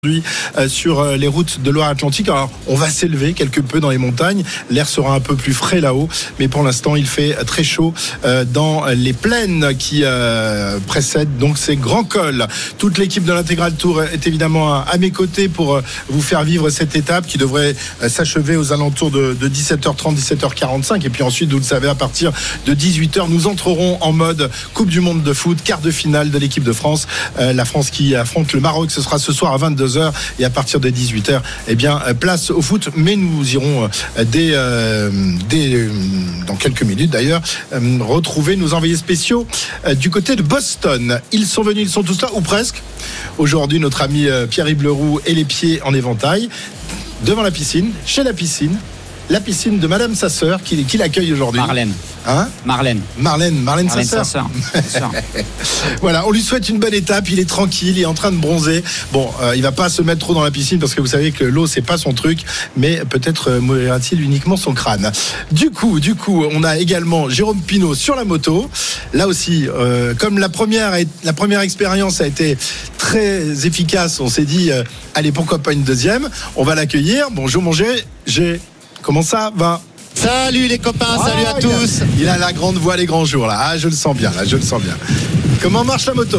Sur les routes de Loire-Atlantique. Alors on va s'élever quelque peu dans les montagnes, l'air sera un peu plus frais là-haut, mais pour l'instant il fait très chaud dans les plaines qui précèdent donc ces grands cols. Toute l'équipe de l'Intégral Tour est évidemment à mes côtés pour vous faire vivre cette étape qui devrait s'achever aux alentours de 17h30, 17h45, et puis ensuite, vous le savez, à partir de 18h nous entrerons en mode Coupe du Monde de foot, quart de finale de l'équipe de France, la France qui affronte le Maroc. Ce sera ce soir à 22h. Et à partir de 18h, eh bien, place au foot. Mais nous irons dans quelques minutes d'ailleurs retrouver nos envoyés spéciaux du côté de Boston. Ils sont venus, ils sont tous là, ou presque. Aujourd'hui, notre ami Pierre-Yves Leroux et les pieds en éventail devant la piscine, chez la piscine de Madame sa sœur qui l'accueille aujourd'hui. Marlène. Hein ? Marlène sa sœur. Voilà, on lui souhaite une bonne étape. Il est tranquille, il est en train de bronzer. Bon, il va pas se mettre trop dans la piscine parce que vous savez que l'eau c'est pas son truc, mais peut-être mouillera-t-il uniquement son crâne. Du coup, on a également Jérôme Pinault sur la moto. Là aussi, comme la première expérience a été très efficace, on s'est dit allez, pourquoi pas une deuxième. On va l'accueillir. Bonjour mon G. Comment ça va ? Salut les copains, salut à tous. Il a la grande voix, les grands jours là. Ah, je le sens bien. Comment marche la moto ?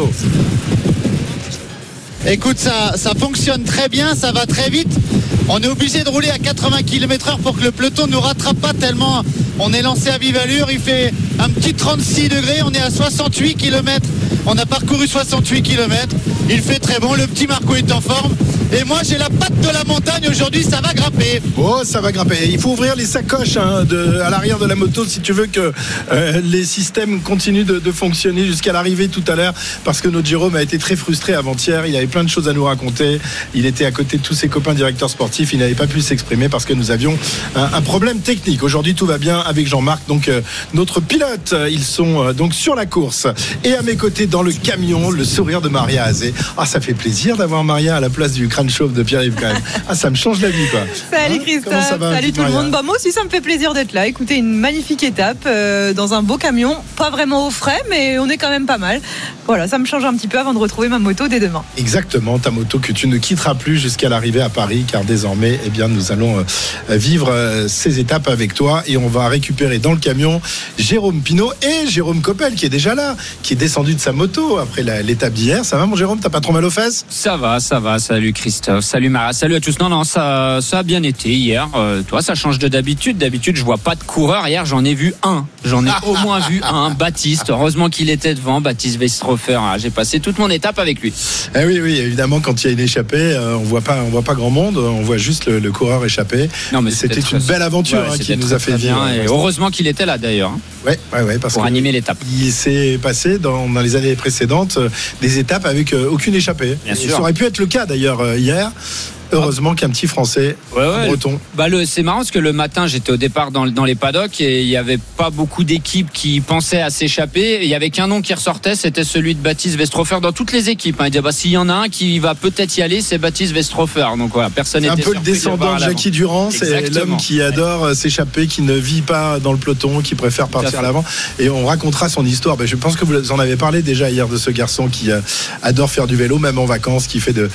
Écoute, ça fonctionne très bien, ça va très vite. On est obligé de rouler à 80 km/h pour que le peloton ne nous rattrape pas tellement on est lancé à vive allure. Il fait un petit 36 degrés, on est à 68 km. On a parcouru 68 km. Il fait très bon, le petit Marco est en forme. Et moi j'ai la patte de la montagne aujourd'hui, ça va grimper. Oh, ça va grimper. Il faut ouvrir les sacoches à l'arrière de la moto si tu veux que les systèmes continuent de fonctionner jusqu'à l'arrivée tout à l'heure, parce que notre Jérôme a été très frustré avant-hier. Il avait plein de choses à nous raconter. Il était à côté de tous ses copains directeurs sportifs. Il n'avait pas pu s'exprimer parce que nous avions un problème technique. Aujourd'hui tout va bien avec Jean-Marc, donc notre pilote. Ils sont donc sur la course. Et à mes côtés dans le camion, le sourire de Maria Azé. Ah, ça fait plaisir d'avoir Maria à la place du crâne chauve de Pierre-Yves quand même. Ah, ça me change la vie quoi. Salut Christophe, salut tout le monde. Bah, moi aussi ça me fait plaisir d'être là. Écoutez, une magnifique étape dans un beau camion, pas vraiment au frais, mais on est quand même pas mal. Voilà, ça me change un petit peu avant de retrouver ma moto dès demain. Exactement, ta moto que tu ne quitteras plus jusqu'à l'arrivée à Paris, car désormais, eh bien, nous allons vivre ces étapes avec toi, et on va récupérer dans le camion Jérôme Pinault et Jérôme Coppel qui est déjà là, qui est descendu de sa moto après l'étape d'hier. Ça va mon Jérôme, t'as pas trop mal aux fesses ? Ça va. Salut Christophe, salut Maria, salut à tous. Non, ça a bien été hier. Toi, ça change de d'habitude. D'habitude, je vois pas de coureur. Hier, j'en ai vu un. J'en ai au moins vu un. Baptiste. Heureusement qu'il était devant. Baptiste Weistrofer. J'ai passé toute mon étape avec lui. Eh oui, évidemment, quand il y a une échappée, on voit pas grand monde. On voit juste le coureur échappé. Non, mais c'était une belle aventure qui nous a fait vivre. Et heureusement qu'il était là d'ailleurs. Ouais, parce pour animer l'étape. Il s'est passé dans les années précédentes des étapes avec aucune échappée. Bien sûr. Ça aurait pu être le cas d'ailleurs hier. Heureusement qu'un petit Français, breton. C'est marrant parce que le matin, j'étais au départ dans les paddocks et il n'y avait pas beaucoup d'équipes qui pensaient à s'échapper. Il n'y avait qu'un nom qui ressortait, c'était celui de Baptiste Weistrofer dans toutes les équipes. Il disait s'il y en a un qui va peut-être y aller, c'est Baptiste Weistrofer. Donc voilà, personne n'était surpris. Un peu le descendant de Jackie Durand, c'est l'homme qui adore s'échapper, qui ne vit pas dans le peloton, qui préfère partir à l'avant. Et on racontera son histoire. Je pense que vous en avez parlé déjà hier de ce garçon qui adore faire du vélo, même en vacances, qui fait de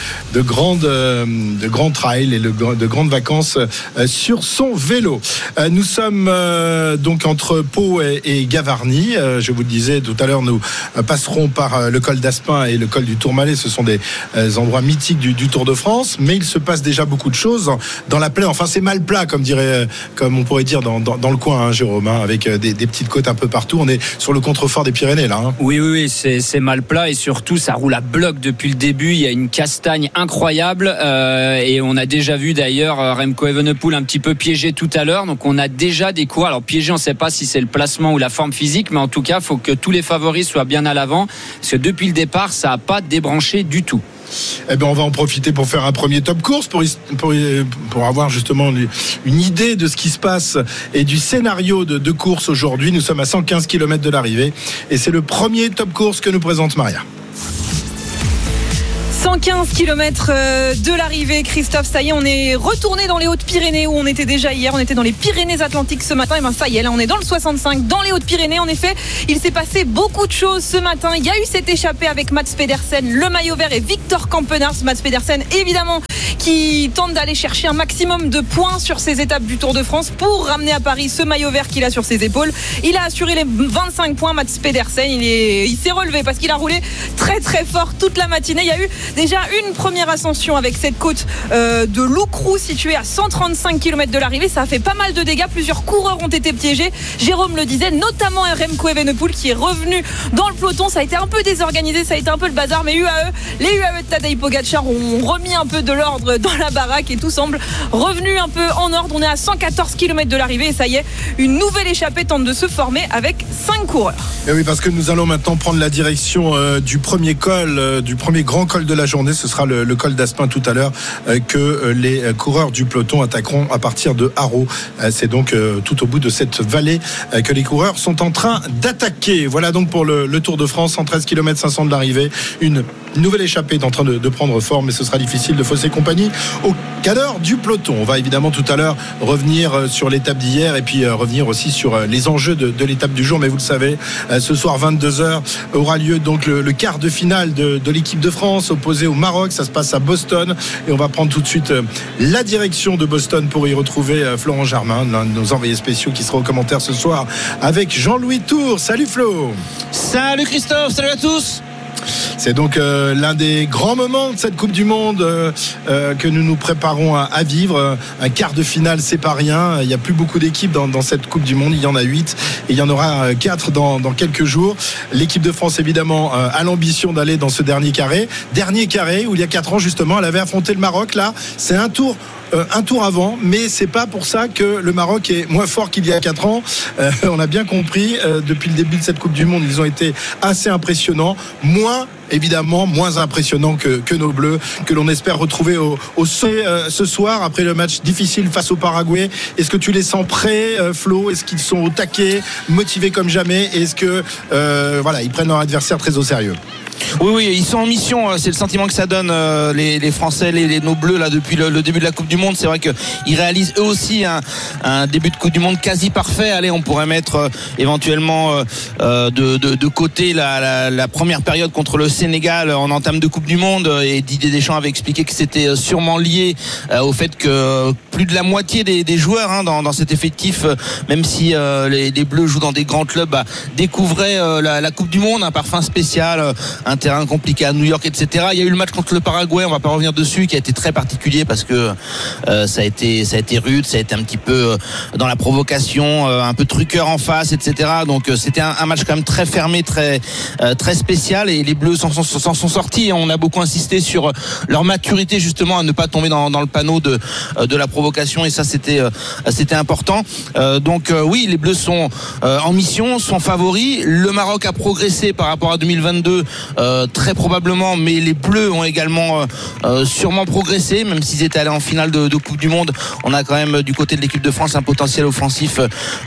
grands trails et de grandes vacances sur son vélo. Nous sommes donc entre Pau et Gavarnie. Je vous le disais tout à l'heure, nous passerons par le col d'Aspin et le col du Tourmalet. Ce sont des endroits mythiques du Tour de France, mais il se passe déjà beaucoup de choses dans la plaine. Enfin, c'est mal plat, comme on pourrait dire dans le coin, Jérôme, avec des petites côtes un peu partout. On est sur le contrefort des Pyrénées là. Oui, c'est mal plat et surtout ça roule à bloc depuis le début. Il y a une castagne incroyable et on a déjà vu d'ailleurs Remco Evenepoel un petit peu piégé tout à l'heure. Donc on a déjà des coureurs. Alors piégé, on ne sait pas si c'est le placement ou la forme physique, mais en tout cas, il faut que tous les favoris soient bien à l'avant, parce que depuis le départ, ça n'a pas débranché du tout. Eh bien, on va en profiter pour faire un premier top course pour avoir justement une idée de ce qui se passe et du scénario de course aujourd'hui. Nous sommes à 115 km de l'arrivée et c'est le premier top course que nous présente Maria. 115 km de l'arrivée, Christophe. Ça y est, on est retourné dans les Hautes-Pyrénées où on était déjà hier. On était dans les Pyrénées-Atlantiques ce matin. Et ben ça y est, là on est dans le 65, dans les Hautes-Pyrénées. En effet, il s'est passé beaucoup de choses ce matin. Il y a eu cette échappée avec Mats Pedersen, le maillot vert, et Victor Campenaerts. Mats Pedersen, évidemment, qui tente d'aller chercher un maximum de points sur ces étapes du Tour de France pour ramener à Paris ce maillot vert qu'il a sur ses épaules. Il a assuré les 25 points, Mats Pedersen. Il s'est relevé parce qu'il a roulé très très fort toute la matinée. Il y a eu déjà une première ascension avec cette côte de Loucrou située à 135 km de l'arrivée. Ça a fait pas mal de dégâts. Plusieurs coureurs ont été piégés. Jérôme le disait, notamment Remco Evenepoel qui est revenu dans le peloton. Ça a été un peu désorganisé, ça a été un peu le bazar, mais les UAE de Tadej Pogačar ont remis un peu de l'ordre dans la baraque et tout semble revenu un peu en ordre. On est à 114 km de l'arrivée et ça y est, une nouvelle échappée tente de se former avec 5 coureurs. Et oui, parce que nous allons maintenant prendre la direction du premier col, du premier grand col de la journée. Ce sera le col d'Aspin tout à l'heure que les coureurs du peloton attaqueront à partir de Haro. C'est donc tout au bout de cette vallée que les coureurs sont en train d'attaquer. Voilà donc pour le Tour de France, 113 km 500 de l'arrivée. Une nouvelle échappée est en train de prendre forme, mais ce sera difficile de fausser compagnie au cadre du peloton. On va évidemment tout à l'heure revenir sur l'étape d'hier et puis revenir aussi sur les enjeux de l'étape du jour. Mais vous le savez, ce soir 22h aura lieu donc le quart de finale de l'équipe de France opposée au Maroc. Ça se passe à Boston et on va prendre tout de suite la direction de Boston pour y retrouver Florent Germain, l'un de nos envoyés spéciaux qui sera aux commentaires ce soir avec Jean-Louis Tour. Salut Flo. Salut Christophe, salut à tous. C'est donc l'un des grands moments de cette Coupe du Monde que nous nous préparons à vivre. Un quart de finale, c'est pas rien. Il n'y a plus beaucoup d'équipes dans cette Coupe du Monde. Il y en a 8 et il y en aura 4 dans quelques jours. L'équipe de France, évidemment, a l'ambition d'aller dans ce dernier carré. Dernier carré où il y a 4 ans, justement, elle avait affronté le Maroc. Là, c'est un tour avant, mais c'est pas pour ça que le Maroc est moins fort qu'il y a 4 ans. On a bien compris, depuis le début de cette Coupe du Monde, ils ont été assez impressionnants. Évidemment moins impressionnant que nos Bleus, que l'on espère retrouver au sommet ce soir après le match difficile face au Paraguay. Est-ce que tu les sens prêts, Flo? Est-ce qu'ils sont au taquet, motivés comme jamais? Et est-ce que ils prennent leur adversaire très au sérieux? Oui, ils sont en mission. C'est le sentiment que ça donne les Français, nos Bleus là depuis le début de la Coupe du Monde. C'est vrai qu'ils réalisent eux aussi un début de Coupe du Monde quasi parfait. Allez, on pourrait mettre éventuellement de côté la première période contre le Sénégal en entame de Coupe du Monde. Et Didier Deschamps avait expliqué que c'était sûrement lié au fait que plus de la moitié des joueurs dans cet effectif, même si les Bleus jouent dans des grands clubs, découvraient la Coupe du Monde, un parfum spécial, un terrain compliqué à New York, etc. Il y a eu le match contre le Paraguay, on va pas revenir dessus, qui a été très particulier parce que ça a été rude, ça a été un petit peu dans la provocation, un peu truqueur en face, etc. Donc c'était un match quand même très fermé, très spécial, et les Bleus s'en sont sortis. On a beaucoup insisté sur leur maturité justement à ne pas tomber dans le panneau de la provocation, et ça c'était important. Donc oui, les Bleus sont en mission, sont favoris. Le Maroc a progressé par rapport à 2022. Très probablement, mais les Bleus ont également sûrement progressé, même s'ils étaient allés en finale de Coupe du Monde. On a quand même du côté de l'équipe de France un potentiel offensif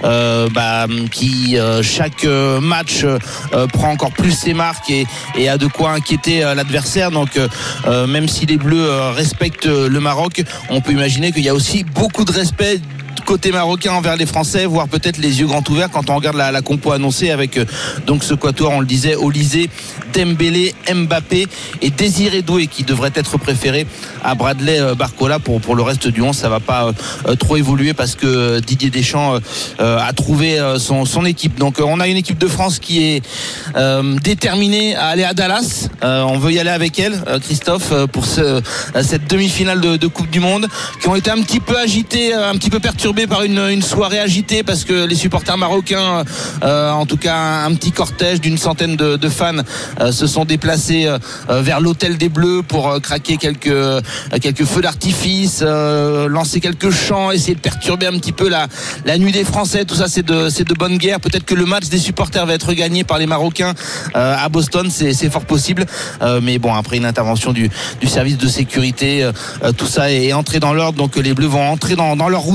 qui chaque match prend encore plus ses marques et a de quoi inquiéter l'adversaire. Donc même si les Bleus respectent le Maroc, on peut imaginer qu'il y a aussi beaucoup de respect côté marocain envers les Français, voire peut-être les yeux grands ouverts quand on regarde la compo annoncée avec donc ce quatuor, on le disait, Olysée, Dembélé, Mbappé et Désiré Doué qui devrait être préféré à Bradley Barcola. Pour le reste du 11, ça va pas trop évoluer parce que Didier Deschamps a trouvé son équipe. Donc on a une équipe de France qui est déterminée à aller à Dallas. On veut y aller avec elle, Christophe, pour cette demi-finale de Coupe du Monde, qui ont été un petit peu agités, un petit peu perturbés par une soirée agitée parce que les supporters marocains, en tout cas un petit cortège d'une centaine de fans, se sont déplacés vers l'hôtel des Bleus pour craquer quelques feux d'artifice, lancer quelques chants, essayer de perturber un petit peu la nuit des Français. Tout ça c'est de bonne guerre. Peut-être que le match des supporters va être gagné par les Marocains à Boston, c'est fort possible, mais bon, après une intervention du service de sécurité, tout ça est entré dans l'ordre, donc les Bleus vont entrer dans leur routine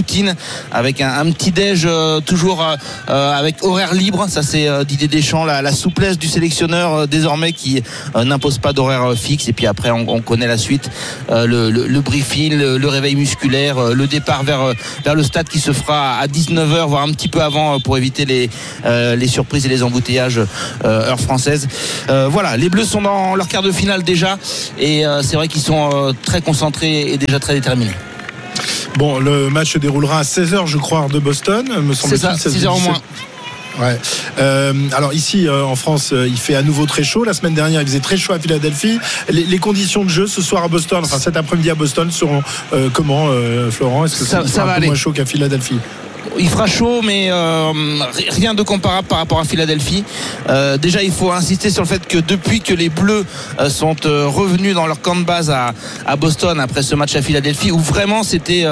avec un petit déj toujours avec horaire libre. Ça c'est Didier Deschamps, la souplesse du sélectionneur désormais qui n'impose pas d'horaire fixe. Et puis après on connaît la suite, le briefing, le réveil musculaire, le départ vers le stade qui se fera à 19h, voire un petit peu avant, pour éviter les surprises et les embouteillages heure française. Voilà, les Bleus sont dans leur quart de finale déjà, et c'est vrai qu'ils sont très concentrés et déjà très déterminés. Bon, le match se déroulera à 16h, je crois, de Boston, me semble-t-il. C'est ça, 6h au moins. Ouais. Alors ici en France, il fait à nouveau très chaud. La semaine dernière, il faisait très chaud à Philadelphie. Les conditions de jeu ce soir à Boston, enfin cet après-midi à Boston, seront comment, Florent? Est-ce que ça sera un peu moins chaud qu'à Philadelphie? Il fera chaud, mais rien de comparable par rapport à Philadelphie. Déjà, il faut insister sur le fait que depuis que les Bleus sont revenus dans leur camp de base à Boston après ce match à Philadelphie, où vraiment c'était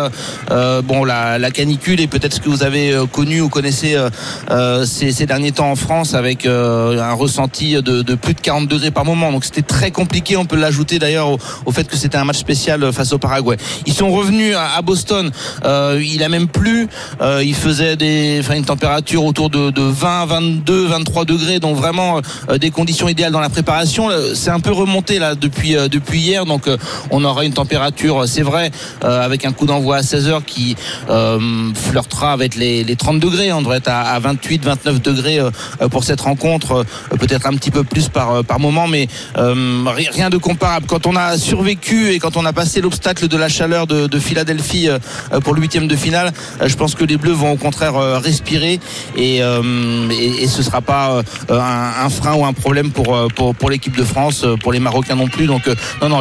la canicule, et peut-être ce que vous avez connu ou connaissez ces derniers temps en France, avec un ressenti de plus de 40 degrés par moment. Donc c'était très compliqué. On peut l'ajouter d'ailleurs au fait que c'était un match spécial face au Paraguay. Ils sont revenus à Boston. Il a même plu. Il faisait une température autour de 20, 22, 23 degrés, donc vraiment des conditions idéales dans la préparation. C'est un peu remonté là depuis hier, donc on aura une température, c'est vrai, avec un coup d'envoi à 16h qui flirtera avec les 30 degrés. On devrait être à 28, 29 degrés pour cette rencontre, peut-être un petit peu plus par moment, mais rien de comparable. Quand on a survécu et quand on a passé l'obstacle de la chaleur de Philadelphie pour le 8e de finale, je pense que les Bleus vont au contraire respirer, et ce sera pas un frein ou un problème pour l'équipe de France, pour les Marocains non plus. Donc non,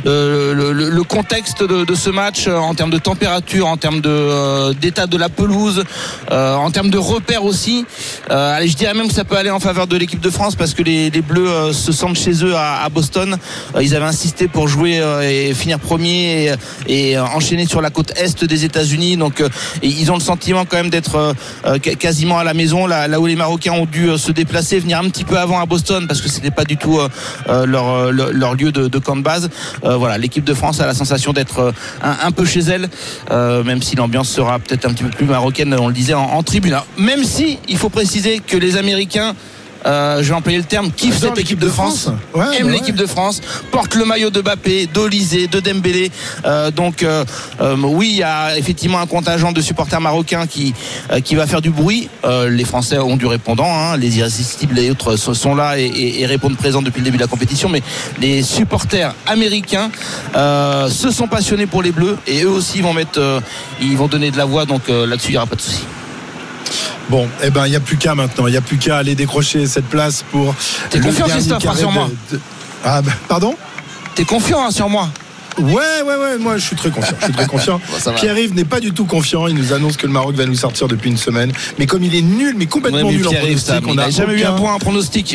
le contexte de ce match en termes de température, en termes d'état de la pelouse, en termes de repères aussi, je dirais même que ça peut aller en faveur de l'équipe de France, parce que les Bleus se sentent chez eux à Boston. Ils avaient insisté pour jouer et finir premier et enchaîner sur la côte est des États-Unis, donc ils ont le sentiment quand même d'être quasiment à la maison, là où les Marocains ont dû se déplacer, venir un petit peu avant à Boston, parce que c'était pas du tout leur lieu de camp de base. Voilà, l'équipe de France a la sensation d'être un peu chez elle, même si l'ambiance sera peut-être un petit peu plus marocaine, on le disait, en tribune. Même si il faut préciser que les Américains, je vais employer le terme, kiffent cette équipe de France, aiment l'équipe de France, portent le maillot de Mbappé, d'Olysée, de Dembélé. Donc oui, il y a effectivement un contingent de supporters marocains qui va faire du bruit. Les Français ont du répondant, les irrésistibles, les autres sont là et répondent présents depuis le début de la compétition. Mais les supporters américains se sont passionnés pour les Bleus, et eux aussi ils vont donner de la voix. Donc là-dessus, il n'y aura pas de souci. Bon, il n'y a plus qu'à maintenant. Il n'y a plus qu'à aller décrocher cette place pour. T'es confiant, Christophe, sur moi? Pardon? T'es confiant sur moi? Ouais, moi je suis très confiant. Bon, Pierre-Yves n'est pas du tout confiant. Il nous annonce que le Maroc va nous sortir depuis une semaine. Mais comme il est nul, mais complètement nul en pronostic, on n'a jamais eu un point en pronostic.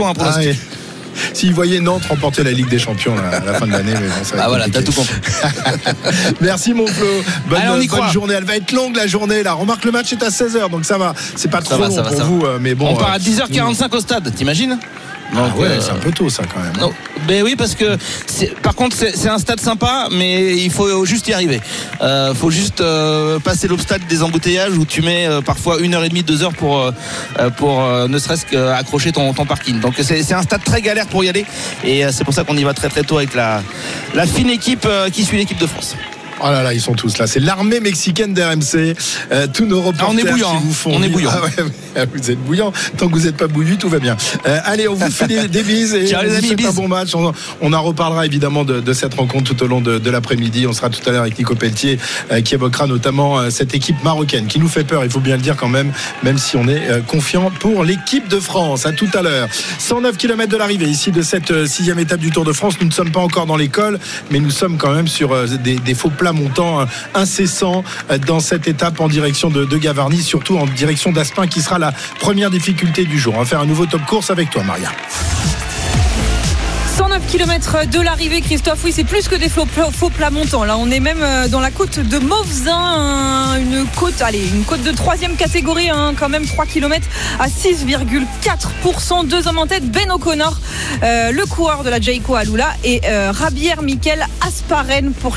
S'il voyait Nantes remporter la Ligue des Champions à la fin de l'année, mais bon, ça va voilà, t'as tout compris. Merci mon Flo. Bonne journée. Elle va être longue la journée là. Remarque, le match est à 16h, donc ça va. C'est pas trop long pour vous, mais bon. On part à 10h45 au stade, t'imagines? Donc, c'est un peu tôt ça quand même. Non. Ben oui, parce que par contre c'est un stade sympa, mais il faut juste y arriver. Faut juste passer l'obstacle des embouteillages où tu mets parfois 1h30, 2h pour ne serait-ce qu'accrocher ton parking. Donc c'est un stade très galère pour y aller, et c'est pour ça qu'on y va très très tôt avec la fine équipe qui suit l'équipe de France. Oh là là, ils sont tous là. C'est l'armée mexicaine d'RMC. Tous nos reporters on est bouillant, qui vous font. On est bouillant. Vous êtes bouillant. Tant que vous n'êtes pas bouillu, tout va bien. Allez, on vous fait des bises et on vous souhaite un bon match. On en reparlera évidemment de cette rencontre tout au long de l'après-midi. On sera tout à l'heure avec Nico Pelletier qui évoquera notamment cette équipe marocaine qui nous fait peur, il faut bien le dire quand même si on est confiant pour l'équipe de France. À tout à l'heure. 109 km de l'arrivée ici de cette 6e étape du Tour de France. Nous ne sommes pas encore dans l'école, mais nous sommes quand même sur des faux plats montant incessant dans cette étape en direction de Gavarnie, surtout en direction d'Aspin qui sera la première difficulté du jour. On va faire un nouveau top course avec toi, Maria. 109 km de l'arrivée, Christophe. Oui, c'est plus que des faux plats montants. Là, on est même dans la côte de Mauvzin, une côte de 3e catégorie, quand même 3 km à 6,4%. 2 hommes en tête, Ben O'Connor, le coureur de la Jayco Alula, et Rabier Mikel Asparen pour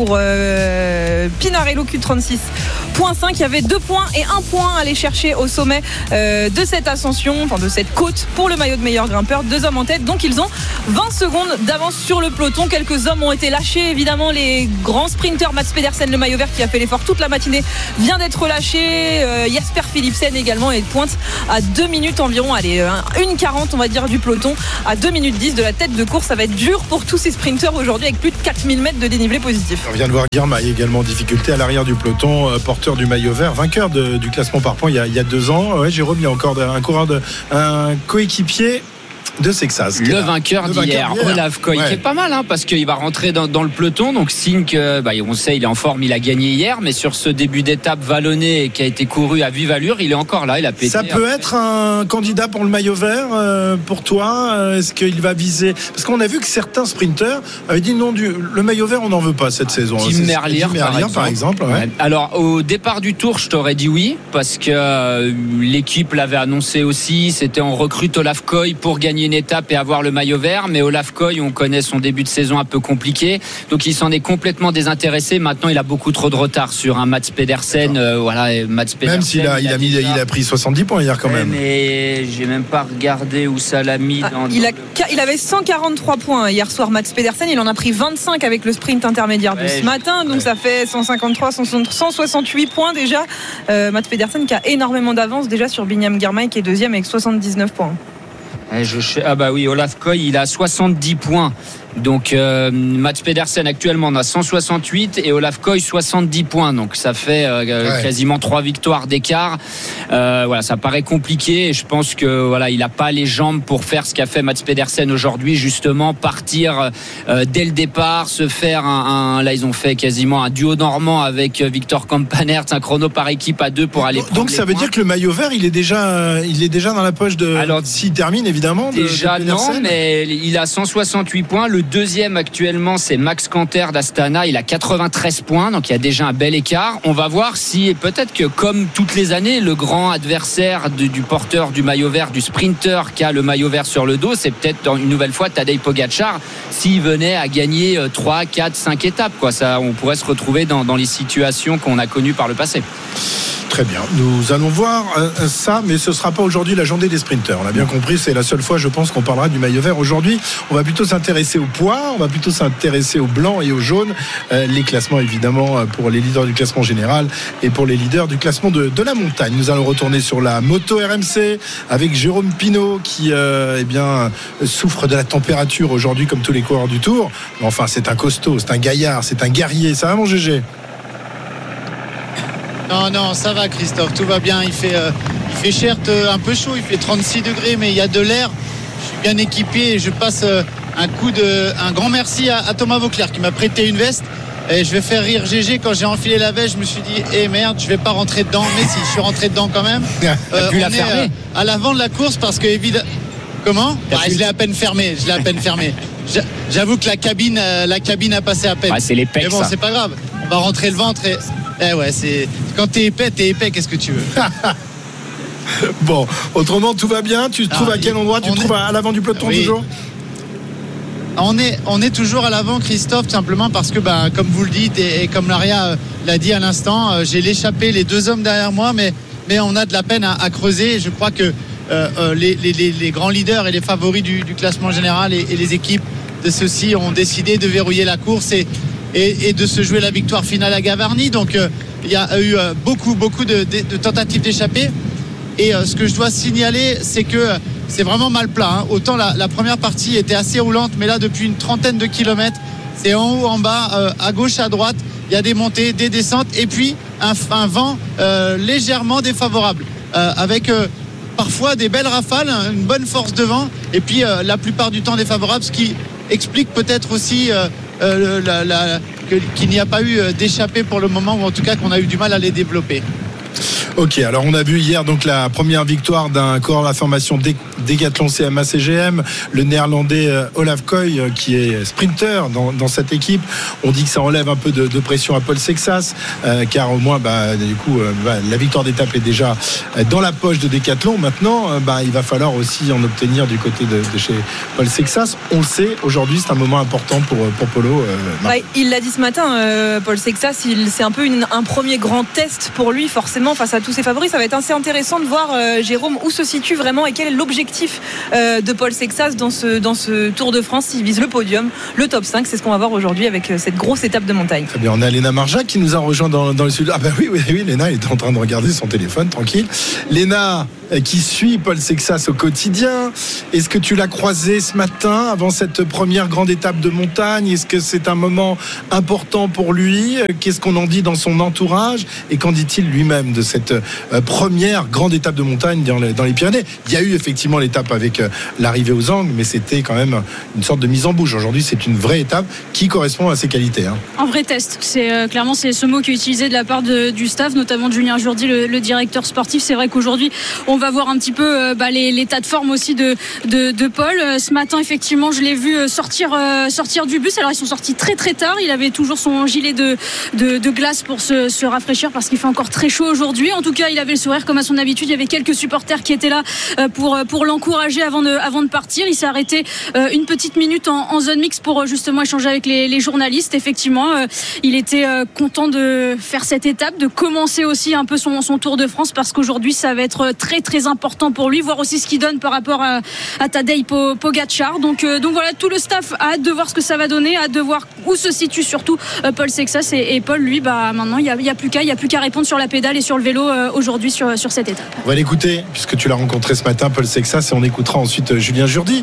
Pinarello Q36.5. Il y avait 2 points et 1 point à aller chercher au sommet de cette ascension, de cette côte pour le maillot de meilleur grimpeur. 2 hommes en tête, donc ils ont 20 secondes d'avance sur le peloton. Quelques hommes ont été lâchés, évidemment les grands sprinters. Mats Pedersen, le maillot vert qui a fait l'effort toute la matinée, vient d'être lâché. Jasper Philipsen également est pointe à 2 minutes environ, 1,40 on va dire du peloton, à 2 minutes 10 de la tête de course. Ça va être dur pour tous ces sprinters aujourd'hui, avec plus de 4000 mètres de dénivelé positif. On vient de voir Girmay également en difficulté à l'arrière du peloton, porteur du maillot vert, vainqueur du classement par points il y a 2 ans. Ouais, Jérôme, il y a encore un coéquipier de Sexas. Le vainqueur d'hier, Olaf Koy, qui est pas mal, parce qu'il va rentrer dans le peloton. Donc signe que, on sait, il est en forme, il a gagné hier, mais sur ce début d'étape vallonné qui a été couru à vive allure, il est encore là, il a pété. Ça peut être un candidat pour le maillot vert pour toi. Est-ce qu'il va viser, parce qu'on a vu que certains sprinteurs avaient dit non, le maillot vert on n'en veut pas cette saison. Tim Merlier par exemple. Ouais. Alors au départ du tour, je t'aurais dit oui, parce que l'équipe l'avait annoncé aussi. C'était on recrute Olaf Koy pour gagner une étape et avoir le maillot vert, mais Olaf Koy, on connaît son début de saison un peu compliqué, donc il s'en est complètement désintéressé. Maintenant il a beaucoup trop de retard sur un Mats Pedersen, Mats Pedersen, même s'il a pris 70 points hier quand même. Mais j'ai même pas regardé où ça l'a mis. Il avait 143 points hier soir, Mats Pedersen. Il en a pris 25 avec le sprint intermédiaire de ce matin, donc ça fait 153, 168 points déjà. Mats Pedersen qui a énormément d'avance déjà sur Binyam Girmay qui est 2e avec 79 points. Olaf Koy, il a 70 points. Donc Mats Pedersen actuellement on a 168 et Olaf Koy 70 points, donc ça fait quasiment 3 victoires d'écart. Ça paraît compliqué et je pense que il n'a pas les jambes pour faire ce qu'a fait Mats Pedersen aujourd'hui, justement partir dès le départ, se faire là ils ont fait quasiment un duo normand avec Victor Kampenaerts, un chrono par équipe à 2 pour aller prendre. Donc ça veut dire que le maillot vert il est déjà dans la poche de, s'il termine évidemment déjà de non, mais il a 168 points. Le deuxième actuellement c'est Max Canter d'Astana, il a 93 points, donc il y a déjà un bel écart. On va voir si peut-être que comme toutes les années le grand adversaire du porteur du maillot vert, du sprinter qui a le maillot vert sur le dos, c'est peut-être une nouvelle fois Tadej Pogačar s'il venait à gagner 3, 4, 5 étapes ça, on pourrait se retrouver dans les situations qu'on a connues par le passé. Très bien, nous allons voir ça, mais ce ne sera pas aujourd'hui la journée des sprinteurs. On a bien compris, c'est la seule fois, je pense, qu'on parlera du maillot vert. Aujourd'hui, on va plutôt s'intéresser au poids, on va plutôt s'intéresser au blanc et au jaune. Les classements, évidemment, pour les leaders du classement général et pour les leaders du classement de la montagne. Nous allons retourner sur la moto RMC avec Jérôme Pinault qui souffre de la température aujourd'hui, comme tous les coureurs du Tour. Mais enfin, c'est un costaud, c'est un gaillard, c'est un guerrier. Ça va, mon GG ? Non, ça va Christophe, tout va bien. Il fait certes un peu chaud, il fait 36 degrés, mais il y a de l'air. Je suis bien équipé et je passe un grand merci à Thomas Vauclair qui m'a prêté une veste. Et je vais faire rire GG, quand j'ai enfilé la veste, je me suis dit merde, je vais pas rentrer dedans. Mais si, je suis rentré dedans quand même. On est à l'avant de la course parce que évidemment. Comment ? Je l'ai à peine fermé. J'avoue que la cabine a passé à peine. C'est les pecs. Mais bon, c'est pas grave. On va rentrer le ventre et. C'est quand t'es épais, qu'est-ce que tu veux. Bon, autrement tout va bien. Tu te trouves à quel endroit ? Tu te trouves à l'avant du peloton toujours ? On est toujours à l'avant, Christophe, simplement parce que comme vous le dites et comme Laria l'a dit à l'instant, j'ai l'échappée, les 2 hommes derrière moi, mais on a de la peine à creuser. Je crois que les grands leaders et les favoris du classement général et les équipes de ceux-ci ont décidé de verrouiller la course et de se jouer la victoire finale à Gavarnie. Donc il y a eu beaucoup de tentatives d'échapper. Et ce que je dois signaler, c'est que c'est vraiment mal plat. Autant la première partie était assez roulante, mais là depuis une trentaine de kilomètres, c'est en haut, en bas, à gauche, à droite. Il y a des montées, des descentes et puis un vent légèrement défavorable avec parfois des belles rafales, une bonne force de vent et puis la plupart du temps défavorable, ce qui explique peut-être aussi qu'il n'y a pas eu d'échappée pour le moment, ou en tout cas qu'on a eu du mal à les développer. Ok, alors on a vu hier donc la première victoire d'un coureur de la formation Décathlon CMA CGM, le néerlandais Olaf Koy qui est sprinter dans cette équipe. On dit que ça enlève un peu de pression à Paul Sexas, car au moins du coup la victoire d'étape est déjà dans la poche de Décathlon. Maintenant il va falloir aussi en obtenir du côté de chez Paul Sexas. On le sait, aujourd'hui c'est un moment important pour Polo. Il l'a dit ce matin, Paul Sexas, c'est un peu un premier grand test pour lui, forcément face à tous ses favoris. Ça va être assez intéressant de voir, Jérôme, où se situe vraiment et quel est l'objectif de Paul Sexas dans ce Tour de France. Il vise le podium, le top 5, c'est ce qu'on va voir aujourd'hui avec cette grosse étape de montagne. Très bien, on a Léna Marjac qui nous a rejoint dans le sud. Oui, Léna est en train de regarder son téléphone, tranquille. Léna qui suit Paul Sexas au quotidien. Est-ce que tu l'as croisé ce matin avant cette première grande étape de montagne? Est-ce que c'est un moment important pour lui? Qu'est-ce qu'on en dit dans son entourage? Et qu'en dit-il lui-même de cette première grande étape de montagne dans les Pyrénées? Il y a eu effectivement l'étape avec l'arrivée aux Angles, mais c'était quand même une sorte de mise en bouche. Aujourd'hui, c'est une vraie étape qui correspond à ses qualités. Un vrai test. Clairement, c'est ce mot qui est utilisé de la part du staff, notamment de Julien Jourdi, le directeur sportif. C'est vrai qu'aujourd'hui, on va voir un petit peu l'état de forme aussi de Paul. Ce matin, effectivement, je l'ai vu sortir du bus. Alors, ils sont sortis très très tard. Il avait toujours son gilet de glace pour se rafraîchir parce qu'il fait encore très chaud aujourd'hui. En tout cas, il avait le sourire comme à son habitude. Il y avait quelques supporters qui étaient là pour l'encourager avant de partir. Il s'est arrêté une petite minute en zone mixte pour justement échanger avec les journalistes. Effectivement, il était content de faire cette étape, de commencer aussi un peu son Tour de France parce qu'aujourd'hui, ça va être très très important pour lui, voir aussi ce qu'il donne par rapport à Tadej Pogačar. Donc voilà, tout le staff a hâte de voir ce que ça va donner, a hâte de voir où se situe surtout Paul Sexas et Paul, lui, maintenant il y a plus qu'à répondre sur la pédale et sur le vélo aujourd'hui sur cette étape. On va l'écouter puisque tu l'as rencontré ce matin, Paul Sexas, et on écoutera ensuite Julien Jourdi,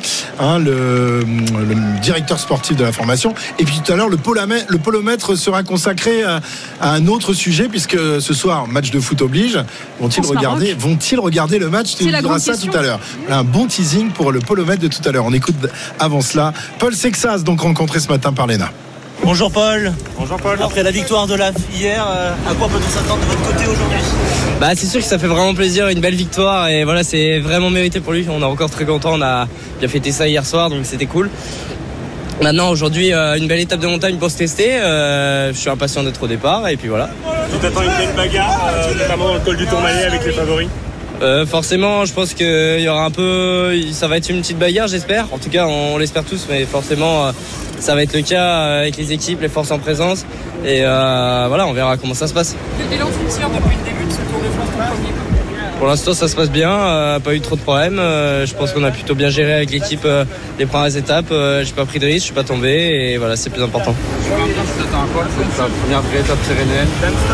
le directeur sportif de la formation. Et puis tout à l'heure, le polomètre sera consacré à un autre sujet puisque ce soir, match de foot oblige. Vont-ils regarder le match? Tu nous diras ça tout à l'heure. Un bon teasing pour le polomètre de tout à l'heure. On écoute avant cela Paul Sexas, donc rencontré ce matin par Léna. Bonjour Paul. Après la victoire de l'AF hier, à quoi peut-on s'attendre de votre côté aujourd'hui? C'est sûr que ça fait vraiment plaisir, une belle victoire et voilà, c'est vraiment mérité pour lui. On est encore très content, on a bien fêté ça hier soir, donc c'était cool. Maintenant aujourd'hui une belle étape de montagne pour se tester, je suis impatient d'être au départ et puis voilà. Tu t'attends une belle bagarre, notamment dans le col du Tourmalet avec les favoris? Forcément, je pense qu'il y aura ça va être une petite bagarre, j'espère. En tout cas, on l'espère tous, mais forcément, ça va être le cas avec les équipes, les forces en présence. Et voilà, on verra comment ça se passe. Quel bilan tu tires depuis le début de ce Tour de France, ton premier? Pour l'instant, ça se passe bien, pas eu trop de problèmes. Je pense qu'on a plutôt bien géré avec l'équipe les premières étapes. J'ai pas pris de risque, je suis pas tombé, et voilà, c'est plus important. Tu t'attends à quoi? C'est ta première vraie étape pyrénéenne.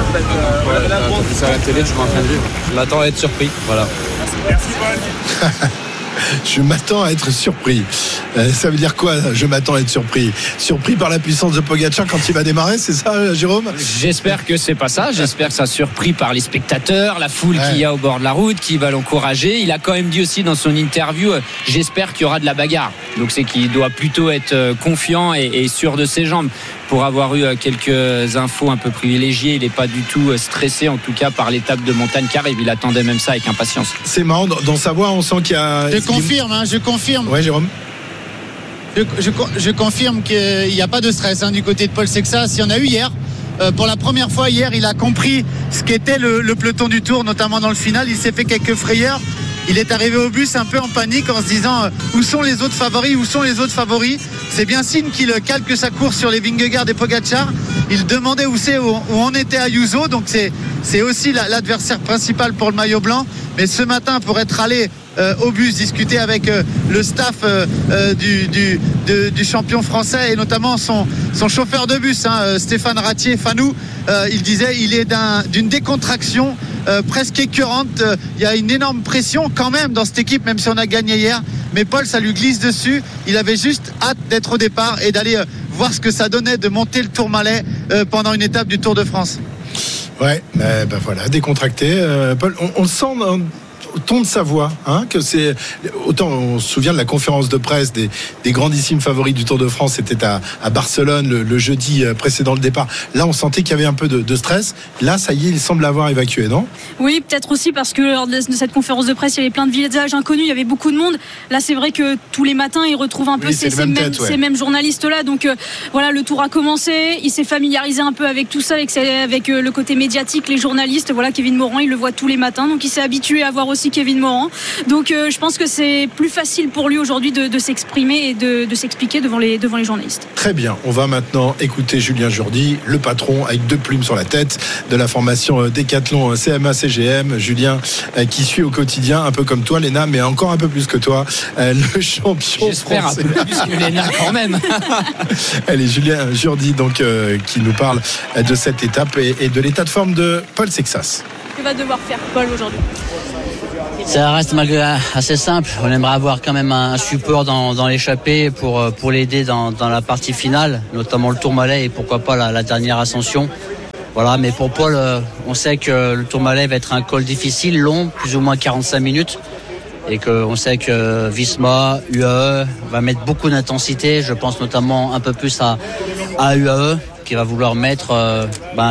T'as vu ça à la télé, tu m'as entendu. Je m'attends à être surpris, voilà. Merci Paul. Je m'attends à être surpris. Ça veut dire quoi? Je m'attends à être surpris. Surpris par la puissance de Pogačar quand il va démarrer, c'est ça, Jérôme? J'espère que c'est pas ça. J'espère que ça surpris par les spectateurs, la foule qu'il y a au bord de la route, qui va l'encourager. Il a quand même dit aussi dans son interview, j'espère qu'il y aura de la bagarre. Donc c'est qu'il doit plutôt être confiant et sûr de ses jambes. Pour avoir eu quelques infos un peu privilégiées, il n'est pas du tout stressé, en tout cas par l'étape de montagne qui arrive. Il attendait même ça avec impatience. C'est marrant, dans sa voix, on sent qu'il y a... Je confirme. Ouais, Jérôme. Je confirme qu'il n'y a pas de stress du côté de Paul Sexas. Il y en a eu hier. Pour la première fois hier, il a compris ce qu'était le peloton du Tour, notamment dans le final. Il s'est fait quelques frayeurs. Il est arrivé au bus un peu en panique en se disant où sont les autres favoris. C'est bien signe qu'il calque sa course sur les Vingegaard et Pogačar. Il demandait où on était Ayuso, donc c'est aussi l'adversaire principal pour le maillot blanc. Mais ce matin, pour être allé au bus, discuter avec le staff du champion français et notamment son chauffeur de bus, Stéphane Ratier, Fanou, il disait il est d'une décontraction presque écœurante. Il y a une énorme pression quand même dans cette équipe, même si on a gagné hier. Mais Paul, ça lui glisse dessus. Il avait juste hâte d'être au départ et d'aller voir ce que ça donnait de monter le Tourmalet pendant une étape du Tour de France. Ouais, voilà, décontracté. Paul, on le sent au ton de sa voix, que c'est autant on se souvient de la conférence de presse des grandissimes favoris du Tour de France, c'était à Barcelone le jeudi précédent le départ. Là, on sentait qu'il y avait un peu de stress. Là, ça y est, il semble avoir évacué, non ? Oui, peut-être aussi parce que lors de cette conférence de presse, il y avait plein de visages inconnus, il y avait beaucoup de monde. Là, c'est vrai que tous les matins, il retrouve un peu ces mêmes journalistes-là. Donc voilà, le Tour a commencé, il s'est familiarisé un peu avec tout ça, avec le côté médiatique, les journalistes. Voilà, Kevin Morand, il le voit tous les matins, donc il s'est habitué à voir aussi Kevin Morand. Donc je pense que c'est plus facile pour lui aujourd'hui de s'exprimer et de s'expliquer devant les journalistes. Très bien, on va maintenant écouter Julien Jourdi, le patron avec 2 plumes sur la tête de la formation Décathlon CMA-CGM. Julien qui suit au quotidien, un peu comme toi Léna, mais encore un peu plus que toi, le champion J'espère français. un peu plus que Léna quand même. Allez, Julien Jourdi donc qui nous parle de cette étape et de l'état de forme de Paul Sexas. Que va devoir faire Paul aujourd'hui ? Ça reste malgré assez simple. On aimerait avoir quand même un support dans l'échappée pour l'aider dans la partie finale, notamment le Tourmalet et pourquoi pas la dernière ascension. Voilà, mais pour Paul, on sait que le Tourmalet va être un col difficile, long, plus ou moins 45 minutes. Et qu'on sait que Visma, UAE va mettre beaucoup d'intensité. Je pense notamment un peu plus à UAE qui va vouloir mettre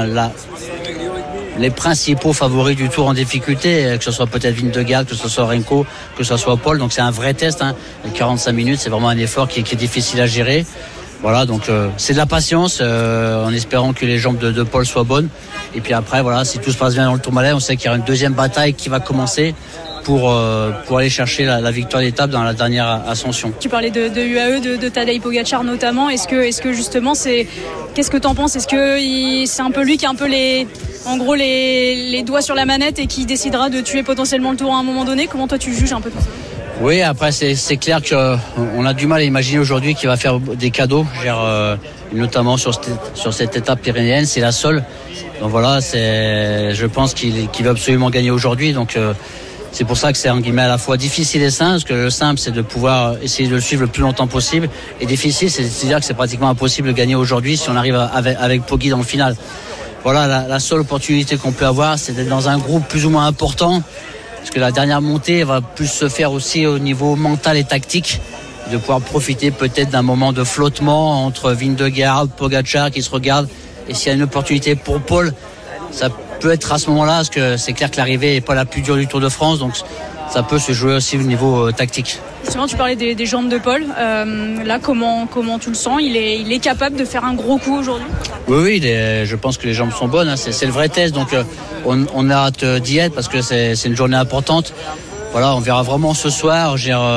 les principaux favoris du Tour en difficulté, que ce soit peut-être Vingegaard, que ce soit Renko, que ce soit Paul. Donc c'est un vrai test. Les 45 minutes, c'est vraiment un effort qui est difficile à gérer. Voilà, donc c'est de la patience en espérant que les jambes de Paul soient bonnes. Et puis après, voilà, si tout se passe bien dans le Tourmalet, on sait qu'il y aura une deuxième bataille qui va commencer pour aller chercher la victoire d'étape dans la dernière ascension. Tu parlais de UAE, de Tadej Pogačar notamment. Est-ce que justement, qu'est-ce que t'en penses ? Est-ce que c'est un peu lui qui a un peu les doigts sur la manette et qui décidera de tuer potentiellement le Tour à un moment donné ? Comment toi tu juges un peu tout ça ? Oui, après c'est clair qu'on a du mal à imaginer aujourd'hui qu'il va faire des cadeaux, notamment sur cette étape pyrénéenne, c'est la seule. Donc voilà, je pense qu'il veut absolument gagner aujourd'hui. Donc c'est pour ça que c'est en guillemets à la fois difficile et simple, parce que le simple c'est de pouvoir essayer de le suivre le plus longtemps possible, et difficile c'est de dire que c'est pratiquement impossible de gagner aujourd'hui si on arrive avec Poggi dans le final. Voilà, la seule opportunité qu'on peut avoir, c'est d'être dans un groupe plus ou moins important. Parce que la dernière montée va plus se faire aussi au niveau mental et tactique, de pouvoir profiter peut-être d'un moment de flottement entre Vingegaard, Pogačar qui se regardent. Et s'il y a une opportunité pour Paul, ça peut être à ce moment-là, parce que c'est clair que l'arrivée n'est pas la plus dure du Tour de France, donc ça peut se jouer aussi au niveau tactique. Justement, tu parlais des jambes de Paul. Là, comment tu le sens ? Il est capable de faire un gros coup aujourd'hui ? Oui, je pense que les jambes sont bonnes. C'est le vrai test. Donc, on a hâte d'y être parce que c'est une journée importante. Voilà, on verra vraiment ce soir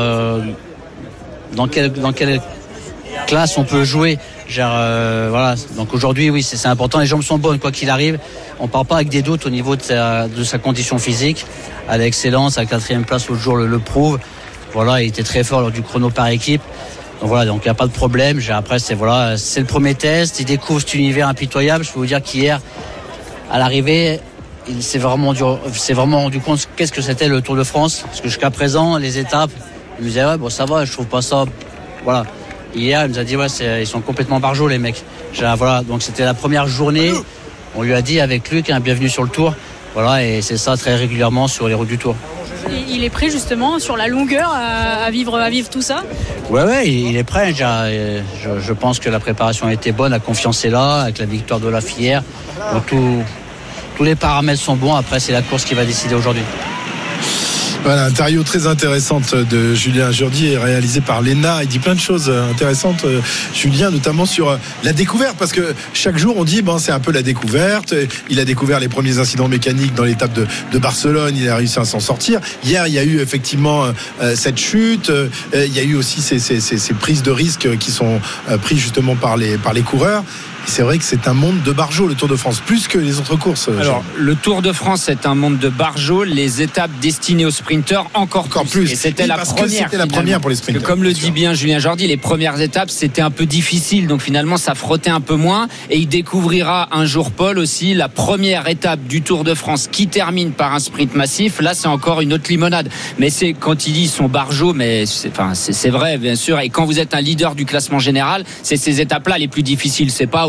dans quelle classe on peut jouer. Voilà. Donc aujourd'hui, oui, c'est important. Les jambes sont bonnes, quoi qu'il arrive. On part pas avec des doutes au niveau de sa condition physique. À l'excellence, à la 4e place l'autre jour le prouve. Voilà, il était très fort lors du chrono par équipe. Donc voilà, donc il n'y a pas de problème. Après, c'est le premier test. Il découvre cet univers impitoyable. Je peux vous dire qu'hier, à l'arrivée, il s'est vraiment rendu compte qu'est-ce que c'était le Tour de France. Parce que jusqu'à présent, les étapes, il me disait ouais, bon ça va, je trouve pas ça. Voilà. Hier, il nous a dit ils sont complètement barjots les mecs. Voilà, donc c'était la première journée. On lui a dit avec Luc, bienvenue sur le Tour. Voilà, et c'est ça très régulièrement sur les routes du Tour. Il est prêt justement sur la longueur à vivre tout ça ? Ouais, il est prêt. Je pense que la préparation a été bonne, la confiance est là, avec la victoire de la hier. Donc tous les paramètres sont bons. Après, c'est la course qui va décider aujourd'hui. Voilà, interview très intéressante de Julien Jourdi, réalisée par Léna. Il dit plein de choses intéressantes, Julien, notamment sur la découverte, parce que chaque jour on dit c'est un peu la découverte. Il a découvert les premiers incidents mécaniques dans l'étape de Barcelone, il a réussi à s'en sortir. Hier, il y a eu effectivement cette chute, il y a eu aussi ces prises de risques qui sont prises justement par les coureurs. Et c'est vrai que c'est un monde de barjots, le Tour de France, plus que les autres courses. Alors, le Tour de France, c'est un monde de barjots. Les étapes destinées aux sprinteurs, encore plus. Et c'était la première pour les sprinteurs. Comme le dit bien Julien Jourdi, les premières étapes, c'était un peu difficile. Donc finalement, ça frottait un peu moins. Et il découvrira un jour, Paul, aussi, la première étape du Tour de France qui termine par un sprint massif. Là, c'est encore une autre limonade. Mais c'est quand il dit son barjot, mais c'est vrai, bien sûr. Et quand vous êtes un leader du classement général, c'est ces étapes-là les plus difficiles. C'est pas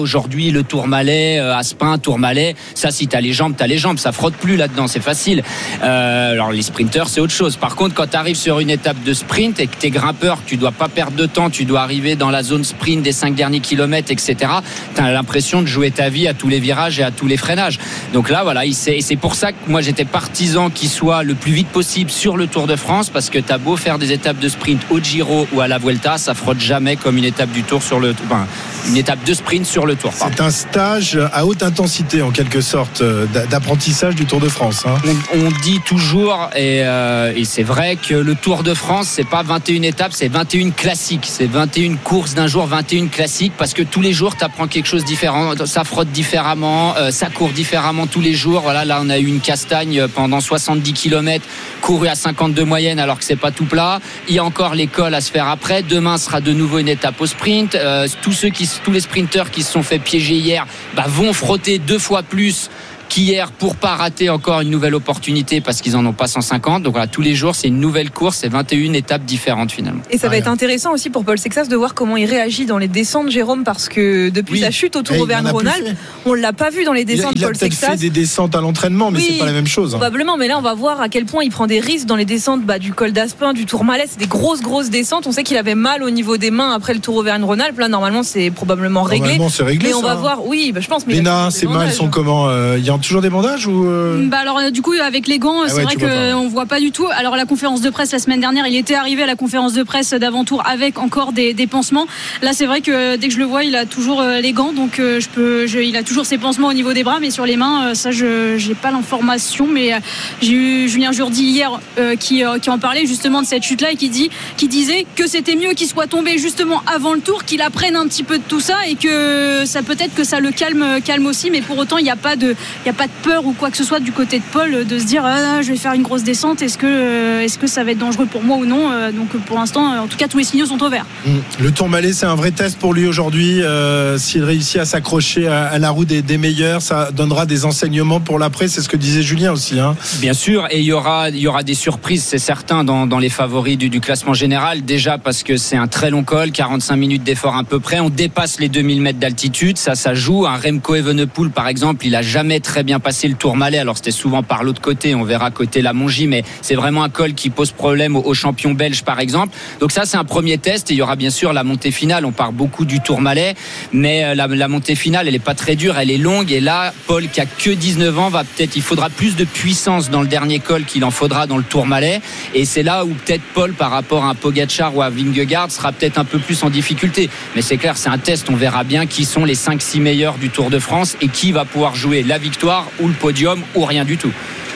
aujourd'hui le Tourmalet, Aspin, Tourmalet. Ça, si t'as les jambes, ça frotte plus là-dedans, c'est facile. Alors les sprinters, c'est autre chose. Par contre, quand tu arrives sur une étape de sprint et que t'es grimpeur, tu dois pas perdre de temps, tu dois arriver dans la zone sprint des 5 derniers kilomètres, etc. T'as l'impression de jouer ta vie à tous les virages et à tous les freinages. Donc là, voilà, c'est pour ça que moi j'étais partisan qu'il soit le plus vite possible sur le Tour de France, parce que t'as beau faire des étapes de sprint au Giro ou à la Vuelta, ça frotte jamais comme une étape du Tour sur le, une étape de sprint sur le Tour. C'est un stage à haute intensité en quelque sorte d'apprentissage du Tour de France. On dit toujours et c'est vrai que le Tour de France, c'est pas 21 étapes, c'est 21 classiques, c'est 21 courses d'un jour, 21 classiques, parce que tous les jours t'apprends quelque chose de différent, ça frotte différemment, ça court différemment tous les jours. Voilà, là on a eu une castagne pendant 70 km couru à 52 moyenne alors que c'est pas tout plat. Il y a encore l'école à se faire après. Demain sera de nouveau une étape au sprint. Tous les sprinteurs qui se sont fait piéger hier vont frotter 2 fois plus qu'hier pour pas rater encore une nouvelle opportunité, parce qu'ils en ont pas 150. Donc voilà, tous les jours c'est une nouvelle course, c'est 21 étapes différentes finalement. Et ça va être intéressant aussi pour Paul Sexas de voir comment il réagit dans les descentes, Jérôme, parce que depuis sa chute au Tour Auvergne-Rhône-Alpes, on l'a pas vu dans les descentes. Paul Sexas. Il a peut-être fait des descentes à l'entraînement, mais c'est pas la même chose. Probablement, mais là on va voir à quel point il prend des risques dans les descentes du col d'Aspin, du Tourmalet. C'est des grosses descentes. On sait qu'il avait mal au niveau des mains après le Tour Auvergne-Rhône-Alpes. Là normalement c'est probablement réglé. Normalement c'est réglé. Mais on va voir. Oui, je pense. Léna, ses mains elles sont comment? Il y a toujours des bandages ou alors du coup avec les gants, c'est vrai qu'on voit pas du tout. Alors la conférence de presse la semaine dernière, il était arrivé à la conférence de presse d'avant-tour avec encore des pansements. Là c'est vrai que dès que je le vois, il a toujours les gants, donc il a toujours ses pansements au niveau des bras, mais sur les mains, ça j'ai pas l'information. Mais j'ai eu Julien Jourdi hier qui en parlait justement de cette chute-là et qui disait que c'était mieux qu'il soit tombé justement avant le Tour, qu'il apprenne un petit peu de tout ça et que ça peut-être que ça le calme aussi, mais pour autant il n'y a pas de peur ou quoi que ce soit du côté de Paul de se dire je vais faire une grosse descente, est-ce que ça va être dangereux pour moi ou non. Donc pour l'instant en tout cas tous les signaux sont au vert. Le Tourmalet, c'est un vrai test pour lui aujourd'hui. S'il réussit à s'accrocher à la roue des meilleurs, ça donnera des enseignements pour l'après, c'est ce que disait Julien aussi Bien sûr, et il y aura des surprises, c'est certain, dans les favoris du classement général, déjà parce que c'est un très long col, 45 minutes d'effort à peu près, on dépasse les 2000 mètres d'altitude, ça joue. Un Remco Evenepoel par exemple, il a jamais très bien passé le Tourmalet, alors c'était souvent par l'autre côté, on verra côté la Mongie, mais c'est vraiment un col qui pose problème aux champions belges par exemple. Donc ça c'est un premier test, et il y aura bien sûr la montée finale. On parle beaucoup du Tourmalet, mais la montée finale elle est pas très dure, elle est longue, et là Paul qui a que 19 ans il faudra plus de puissance dans le dernier col qu'il en faudra dans le Tourmalet, et c'est là où peut-être Paul par rapport à un Pogačar ou à Vingegaard sera peut-être un peu plus en difficulté. Mais c'est clair, c'est un test, on verra bien qui sont les 5-6 meilleurs du Tour de France et qui va pouvoir jouer la victoire ou le podium ou rien du tout.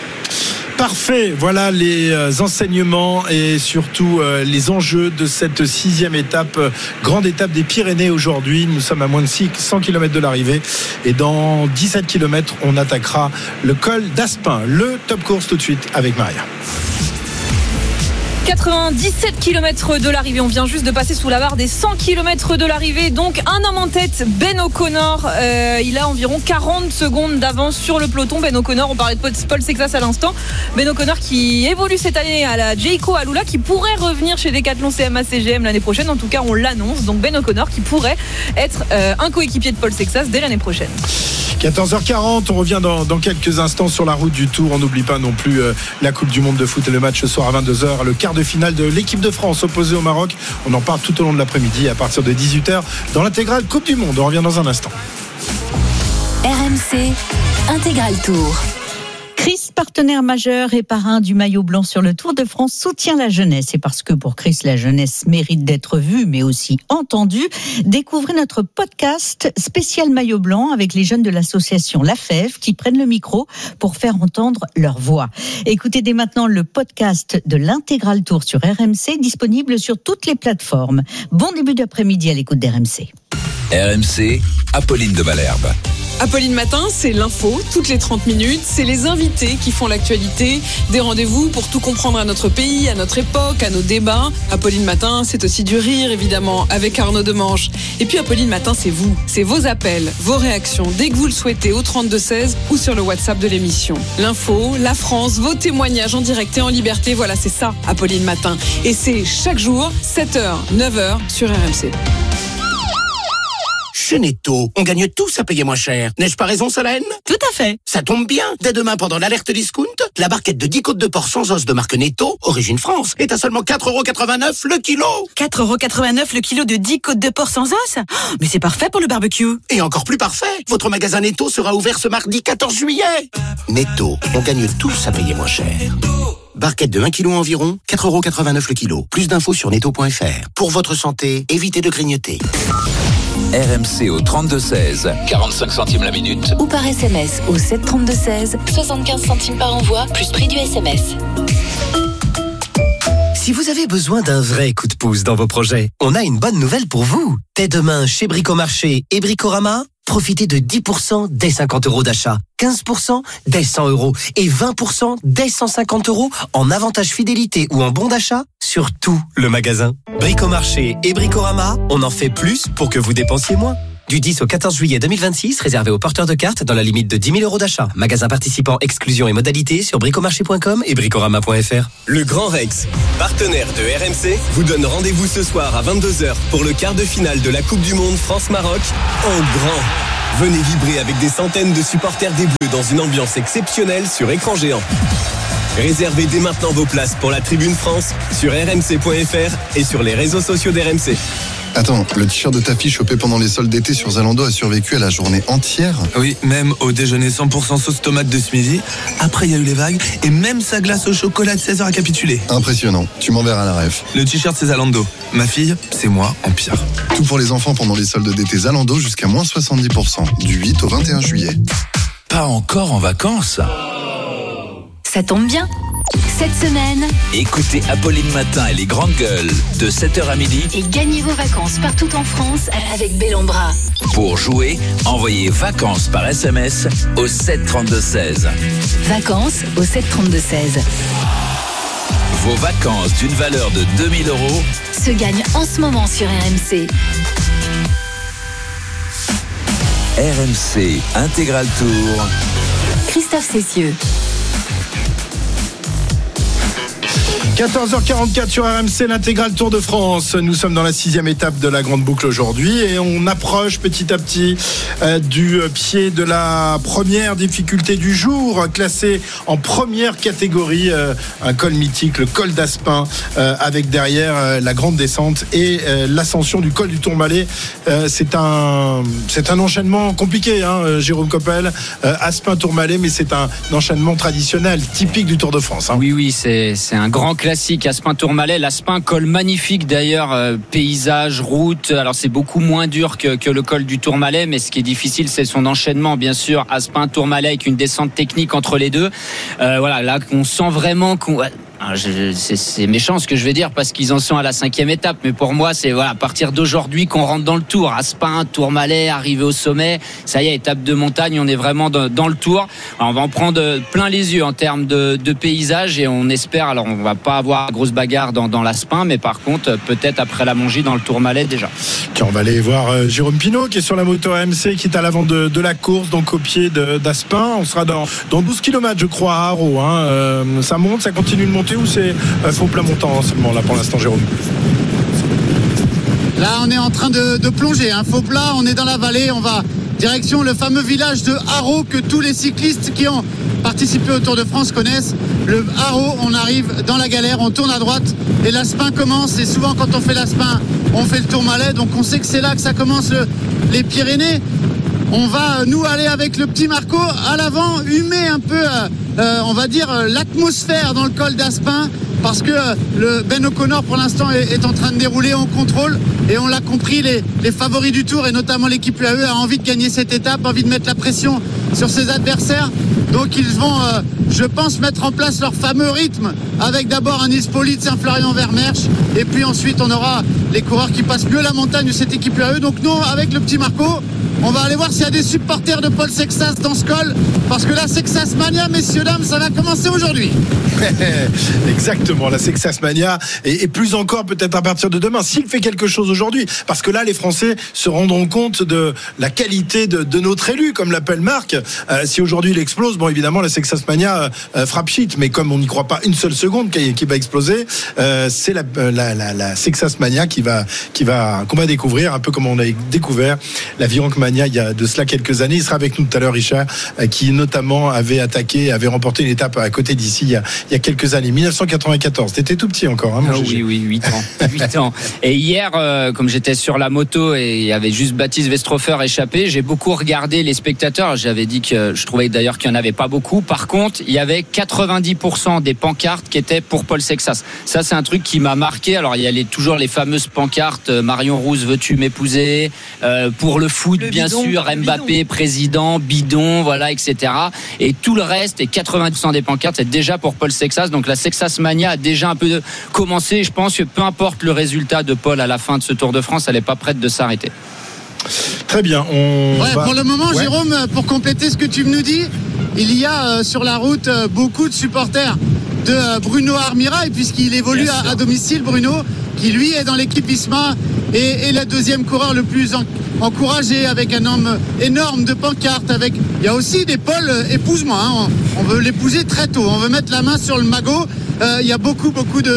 Parfait, voilà les enseignements et surtout les enjeux de cette 6e étape, grande étape des Pyrénées aujourd'hui. Nous sommes à moins de 100 km de l'arrivée, et dans 17 km on attaquera le col d'Aspin. Le top course tout de suite avec Maria. 97 km de l'arrivée, on vient juste de passer sous la barre des 100 km de l'arrivée. Donc un homme en tête, Ben O'Connor, il a environ 40 secondes d'avance sur le peloton. Ben O'Connor, on parlait de Paul Sexas à l'instant. Ben O'Connor qui évolue cette année à la Jayco Alula, qui pourrait revenir chez Decathlon CMA CGM l'année prochaine, en tout cas on l'annonce. Donc Ben O'Connor qui pourrait être un coéquipier de Paul Sexas dès l'année prochaine. 14h40, on revient dans quelques instants sur la route du Tour. On n'oublie pas non plus la Coupe du Monde de foot et le match ce soir à 22h, le quart de finale de l'équipe de France opposée au Maroc. On en parle tout au long de l'après-midi à partir de 18h dans l'intégrale Coupe du Monde. On revient dans un instant. RMC Intégral Tour. Chris, partenaire majeur et parrain du maillot blanc sur le Tour de France, soutient la jeunesse. Et parce que pour Chris, la jeunesse mérite d'être vue, mais aussi entendue, découvrez notre podcast spécial maillot blanc avec les jeunes de l'association La Fève qui prennent le micro pour faire entendre leur voix. Écoutez dès maintenant le podcast de l'Intégral Tour sur RMC, disponible sur toutes les plateformes. Bon début d'après-midi à l'écoute d'RMC. RMC, Apolline de Malherbe. Apolline Matin, c'est l'info, toutes les 30 minutes, c'est les invités qui font l'actualité, des rendez-vous pour tout comprendre à notre pays, à notre époque, à nos débats. Apolline Matin, c'est aussi du rire, évidemment, avec Arnaud Demange. Et puis Apolline Matin, c'est vous, c'est vos appels, vos réactions, dès que vous le souhaitez, au 32-16 ou sur le WhatsApp de l'émission. L'info, la France, vos témoignages en direct et en liberté, voilà, c'est ça, Apolline Matin. Et c'est chaque jour, 7h, 9h sur RMC. Chez Netto, on gagne tous à payer moins cher. N'ai-je pas raison, Solène? Tout à fait. Ça tombe bien. Dès demain, pendant l'alerte discount, la barquette de 10 côtes de porc sans os de marque Netto, origine France, est à seulement 4,89€ le kilo. 4,89€ le kilo de 10 côtes de porc sans os? Oh, mais c'est parfait pour le barbecue. Et encore plus parfait, votre magasin Netto sera ouvert ce mardi 14 juillet. Netto, on gagne tous à payer moins cher. Barquette de 1 kg environ, 4,89€ le kilo. Plus d'infos sur netto.fr. Pour votre santé, évitez de grignoter. RMC au 32-16, 45 centimes la minute. Ou par SMS au 732-16, 75 centimes par envoi, plus prix du SMS. Si vous avez besoin d'un vrai coup de pouce dans vos projets, on a une bonne nouvelle pour vous. Dès demain, chez Bricomarché et Bricorama, profitez de 10% dès 50€ d'achat, 15% dès 100€ et 20% dès 150€ en avantage fidélité ou en bon d'achat sur tout le magasin. Bricomarché et Bricorama, on en fait plus pour que vous dépensiez moins. Du 10 au 14 juillet 2026, réservé aux porteurs de cartes dans la limite de 10 000 € d'achat. Magasin participant, exclusion et modalités sur bricomarché.com et bricorama.fr. Le Grand Rex, partenaire de RMC, vous donne rendez-vous ce soir à 22h pour le quart de finale de la Coupe du Monde France-Maroc en grand. Venez vibrer avec des centaines de supporters des Bleus dans une ambiance exceptionnelle sur écran géant. Réservez dès maintenant vos places pour la Tribune France sur rmc.fr et sur les réseaux sociaux d'RMC. Attends, le t-shirt de ta fille chopé pendant les soldes d'été sur Zalando a survécu à la journée entière? Oui, même au déjeuner 100% sauce tomate de ce midi. Après, il y a eu les vagues et même sa glace au chocolat de 16h a capitulé. Impressionnant. Tu m'enverras la ref. Le t-shirt, c'est Zalando. Ma fille, c'est moi en pire. Tout pour les enfants pendant les soldes d'été Zalando jusqu'à moins 70%. Du 8 au 21 juillet. Pas encore en vacances? Ça tombe bien. Cette semaine, écoutez Apolline Matin et les grandes gueules de 7h à midi et gagnez vos vacances partout en France avec Belambra. Pour jouer, envoyez vacances par SMS au 732-16. Vacances au 732-16. Vos vacances d'une valeur de 2 000 € se gagnent en ce moment sur RMC. RMC Intégral Tour. Christophe Cessieux. 14h44 sur RMC, l'intégral Tour de France. Nous sommes dans la 6e étape de la grande boucle aujourd'hui et on approche petit à petit du pied de la première difficulté du jour, classé en première catégorie, un col mythique, le col d'Aspin, avec derrière la grande descente et l'ascension du col du Tourmalet. C'est un enchaînement compliqué, hein, Jérôme Coppel, Aspin-Tourmalet, mais c'est un enchaînement traditionnel, typique du Tour de France. Hein. Oui, c'est un grand classique, Aspin-Tourmalet. L'Aspin, col magnifique d'ailleurs, paysage, route. Alors c'est beaucoup moins dur que le col du Tourmalet, mais ce qui est difficile, c'est son enchaînement, bien sûr. Aspin-Tourmalet avec une descente technique entre les deux. Voilà, là on sent vraiment qu'on... C'est méchant ce que je vais dire parce qu'ils en sont à la 5e étape, mais pour moi c'est à partir d'aujourd'hui qu'on rentre dans le Tour. Aspin, Tourmalet, arrivé au sommet, ça y est, étape de montagne, on est vraiment dans le Tour. Alors, on va en prendre plein les yeux en termes de paysage et on espère, alors on va pas avoir grosse bagarre dans l'Aspin, mais par contre peut-être après la Mongie dans le Tourmalet déjà. Tiens, on va aller voir Jérôme Pinault qui est sur la moto AMC, qui est à l'avant de la course, donc au pied d'Aspin. On sera dans 12 km je crois à Haro, hein. Ça monte, ça continue de monter ou c'est faux plat montant seulement là pour l'instant, Jérôme? Là on est en train de plonger, hein. Faux plat, on est dans la vallée, on va direction le fameux village de Haro que tous les cyclistes qui ont participé au Tour de France connaissent. Le Haro, on arrive dans la galère, on tourne à droite et l'Aspin commence, et souvent quand on fait l'Aspin on fait le Tourmalet, donc on sait que c'est là que ça commence les Pyrénées. On va nous aller avec le petit Marco à l'avant, humer un peu on va dire l'atmosphère dans le col d'Aspin, parce que le Ben O'Connor pour l'instant est en train de dérouler, on contrôle, et on l'a compris, les favoris du Tour et notamment l'équipe UAE a envie de gagner cette étape, envie de mettre la pression sur ses adversaires, donc ils vont je pense mettre en place leur fameux rythme avec d'abord un Ispolite Saint-Florian-Vermersch et puis ensuite on aura les coureurs qui passent mieux la montagne de cette équipe UAE. Donc nous avec le petit Marco On va aller voir s'il y a des supporters de Paul Sexas dans ce col, parce que la Sexas Mania, messieurs, dames, ça va commencer aujourd'hui. Exactement, la Sexas Mania, et plus encore peut-être à partir de demain, s'il fait quelque chose aujourd'hui, parce que là les Français se rendront compte de la qualité de notre élu, comme l'appelle Marc. Si aujourd'hui il explose, bon évidemment la Sexas Mania frappe shit, mais comme on n'y croit pas une seule seconde qui va exploser, c'est la Sexas Mania qu'on va découvrir, un peu comme on a découvert la Virenque Mania il y a de cela quelques années. Il sera avec nous tout à l'heure, Richard, qui notamment avait remporté une étape à côté d'ici il y a quelques années, 1994. T'étais tout petit encore, hein, mon GG. Oui, 8 ans. Et hier, comme j'étais sur la moto et il y avait juste Baptiste Westrofer échappé, j'ai beaucoup regardé les spectateurs. J'avais dit que je trouvais d'ailleurs qu'il n'y en avait pas beaucoup. Par contre, il y avait 90% des pancartes qui étaient pour Paul Sexas. Ça, c'est un truc qui m'a marqué. Alors, il y a toujours les fameuses pancartes Marion Rousse, veux-tu m'épouser, pour le foot, bien sûr, Mbappé, président, bidon, voilà, etc. Et tout le reste, et 90% des pancartes, c'est déjà pour Paul Sexas. Donc la Sexas Mania a déjà un peu commencé. Je pense que peu importe le résultat de Paul à la fin de ce Tour de France, elle n'est pas prête de s'arrêter. Très bien. Pour le moment, Jérôme, pour compléter ce que tu nous dis, il y a sur la route beaucoup de supporters de Bruno Armirail, puisqu'il évolue à domicile, Bruno, qui lui est dans l'équipe Visma et le deuxième coureur le plus encouragé, avec un nombre énorme de pancartes. Il y a aussi des Paul épouse-moi, hein. On veut l'épouser très tôt, on veut mettre la main sur le magot. Il y a beaucoup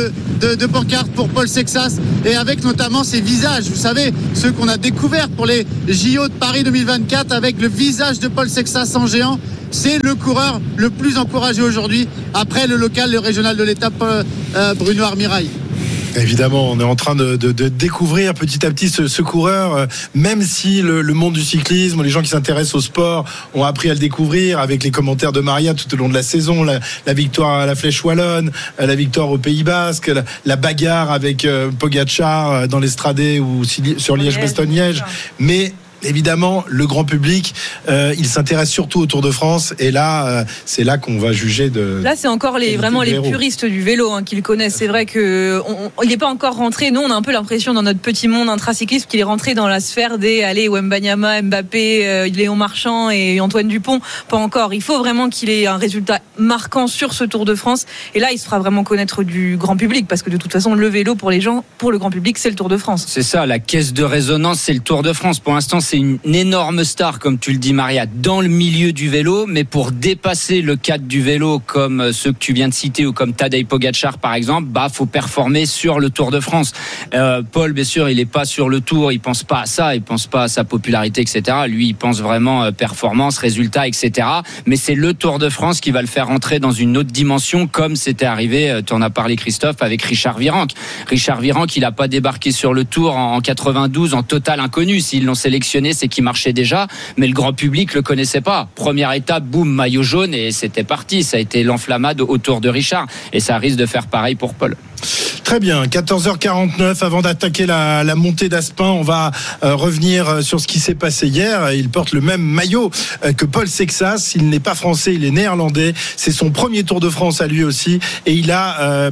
de pancartes pour Paul Sexas, et avec notamment ses visages, vous savez, ceux qu'on a découverts pour les JO de Paris 2024, avec le visage de Paul Sexas en géant. C'est le coureur le plus encouragé aujourd'hui, après le local, le régional de l'étape, Bruno Armirail. Évidemment, on est en train de découvrir petit à petit ce coureur, même si le monde du cyclisme, les gens qui s'intéressent au sport ont appris à le découvrir avec les commentaires de Maria tout au long de la saison, la victoire à la Flèche Wallonne, la victoire au Pays Basque, la bagarre avec Pogačar dans l'Estradé ou sur Liège-Bastogne-Liège. Mais évidemment, le grand public, il s'intéresse surtout au Tour de France, et là, c'est là qu'on va juger de. Là, c'est encore les puristes du vélo qui le connaissent. C'est vrai que il n'est pas encore rentré. Nous, on a un peu l'impression dans notre petit monde intracyclisme qu'il est rentré dans la sphère des Wembanyama, Mbappé, Léon Marchand et Antoine Dupont. Pas encore. Il faut vraiment qu'il ait un résultat marquant sur ce Tour de France. Et là, il se fera vraiment connaître du grand public, parce que de toute façon, le vélo pour les gens, pour le grand public, c'est le Tour de France. C'est ça, la caisse de résonance, c'est le Tour de France. Pour l'instant, c'est une énorme star, comme tu le dis, Maria, dans le milieu du vélo, mais pour dépasser le cadre du vélo, comme ceux que tu viens de citer, ou comme Tadej Pogačar par exemple, faut performer sur le Tour de France. Paul, bien sûr, il n'est pas sur le Tour, il pense pas à ça, il pense pas à sa popularité, etc. Lui, il pense vraiment performance, résultat, etc. Mais c'est le Tour de France qui va le faire entrer dans une autre dimension, comme c'était arrivé, tu en as parlé, Christophe, avec Richard Virenque. Richard Virenque, il n'a pas débarqué sur le Tour en 92 en total inconnu. S'ils l'ont sélectionné, c'est qu'il marchait déjà, mais le grand public le connaissait pas. Première étape, boum, maillot jaune, et c'était parti. Ça a été l'enflammade autour de Richard, et ça risque de faire pareil pour Paul. Très bien, 14h49, avant d'attaquer la montée d'Aspin, on va revenir sur ce qui s'est passé hier. Il porte le même maillot que Paul Sexas. Il n'est pas français, il est néerlandais. C'est son premier Tour de France à lui aussi, et il a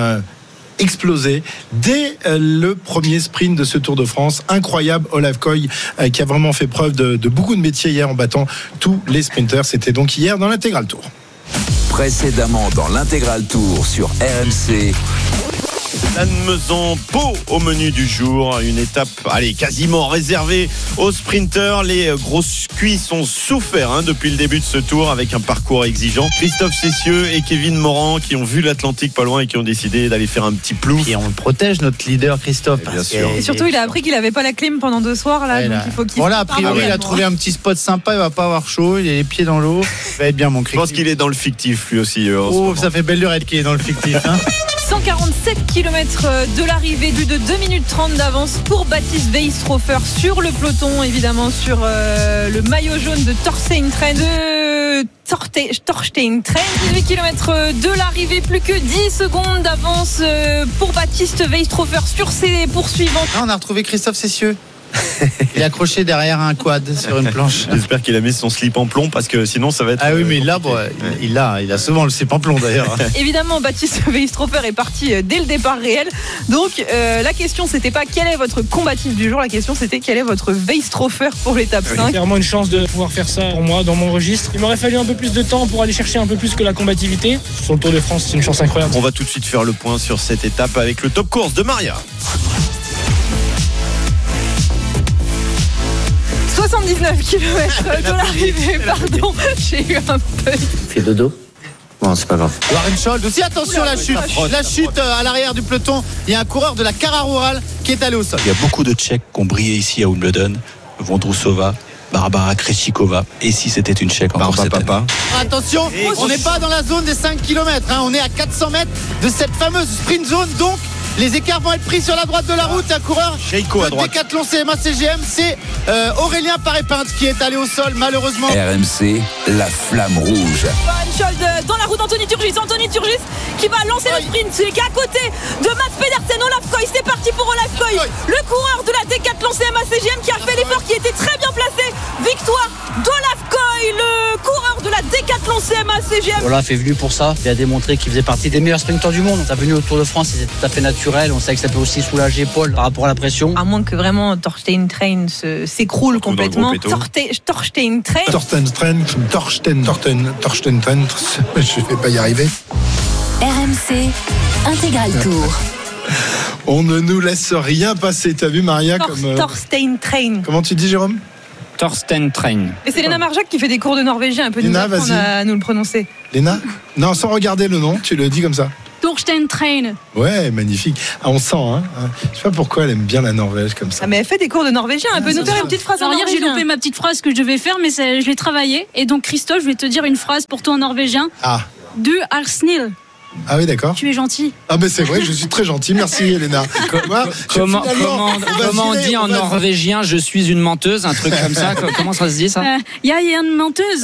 explosé dès le premier sprint de ce Tour de France. Incroyable, Olav Koy, qui a vraiment fait preuve de beaucoup de métier hier en battant tous les sprinters. C'était donc hier dans l'Intégral Tour. Précédemment dans l'Intégral Tour sur RMC. Lannemezan-Pau au menu du jour, une étape quasiment réservée aux sprinteurs. Les grosses cuisses ont souffert depuis le début de ce tour, avec un parcours exigeant. Christophe Cessieux et Kevin Morand qui ont vu l'Atlantique pas loin et qui ont décidé d'aller faire un petit plouf. Et on protège notre leader Christophe, bien sûr. Et surtout, il a appris qu'il n'avait pas la clim pendant 2 soirs là, donc il faut qu'il a priori il a trouvé un petit spot sympa, il va pas avoir chaud, il a les pieds dans l'eau, il va être bien, mon Christophe. Je pense qu'il est dans le fictif lui aussi. Ça fait belle lurette qu'il est dans le fictif. 147 km de l'arrivée, plus de 2 minutes 30 d'avance pour Baptiste Weistrofer sur le peloton, évidemment sur le maillot jaune de Thorstein Tren. 18 km de l'arrivée, plus que 10 secondes d'avance pour Baptiste Weistrofer sur ses poursuivants. On a retrouvé Christophe Cessieux. Il est accroché derrière un quad sur une planche. J'espère qu'il a mis son slip en plomb parce que sinon ça va être. Ah oui, mais il a souvent le slip en plomb d'ailleurs. Évidemment, Baptiste Weistrofer est parti dès le départ réel. Donc la question c'était pas quel est votre combatif du jour, la question c'était quel est votre Weistrofer pour l'étape 5. C'est vraiment une chance de pouvoir faire ça pour moi dans mon registre. Il m'aurait fallu un peu plus de temps pour aller chercher un peu plus que la combativité. Sur le Tour de France, c'est une chance incroyable. On va tout de suite faire le point sur cette étape avec le top course de Maria. 79 km de l'arrivée, pardon, j'ai eu un peu. Fais dodo. Bon, c'est pas grave. Warren Scholl aussi, attention la chute à l'arrière du peloton. Il y a un coureur de la Cara Rural qui est allé au sol. Il y a beaucoup de Tchèques qui ont brillé ici à Wimbledon. Vondrousova, Barbara Krejcikova. Et si c'était une Tchèque encore cette année. Attention, on n'est pas dans la zone des 5 km, on est à 400 mètres de cette fameuse sprint zone, donc les écarts vont être pris sur la droite de la route. Un coureur de Décathlon CMA CGM, c'est Aurélien Paré-Pinte qui est allé au sol malheureusement. RMC, la flamme rouge. Warren Scholl dans la route d'Anthony Turgis. Anthony Turgis qui va lancer le sprint, celui qui est à côté de Mats Pedersen. Olaf Koy, c'est parti pour Olaf Koy, le coureur de la Décathlon CMA CGM qui a fait l'effort, qui était très bien placé. Victoire d'Olaf Koy, le coureur de la Décathlon CMA CGM. Olaf est venu pour ça. Il a démontré qu'il faisait partie des meilleurs sprinteurs du monde. Sa venue au Tour de France, c'était tout à fait naturel. On sait que ça peut aussi soulager Paul par rapport à la pression. À moins que vraiment Torstein Train s'écroule complètement. Torstein Train. Je vais pas y arriver. RMC Intégral Tour. On ne nous laisse rien passer. T'as vu Maria comme Torstein Train. Comment tu dis Jérôme? Torstein Train. Et c'est Léna Marjac qui fait des cours de norvégien, un peu nous apprendre à nous le prononcer. Léna? Non, sans regarder le nom, tu le dis comme ça. Torstein Train. Ouais, magnifique. Ah, on sent, hein. Je sais pas pourquoi elle aime bien la Norvège comme ça. Ah, mais elle fait des cours de norvégien. Elle peut nous faire une petite phrase en norvégien. Hier, j'ai loupé ma petite phrase que je devais faire, mais je l'ai travaillée. Et donc, Christophe, je vais te dire une phrase pour toi en norvégien. Ah. Du Arsnil. Ah oui, d'accord. Tu es gentil. Ah ben c'est vrai, je suis très gentil. Merci Léna. Comment on dit en norvégien je suis une menteuse, un truc comme ça? Comment ça se dit ça? Il y a une menteuse.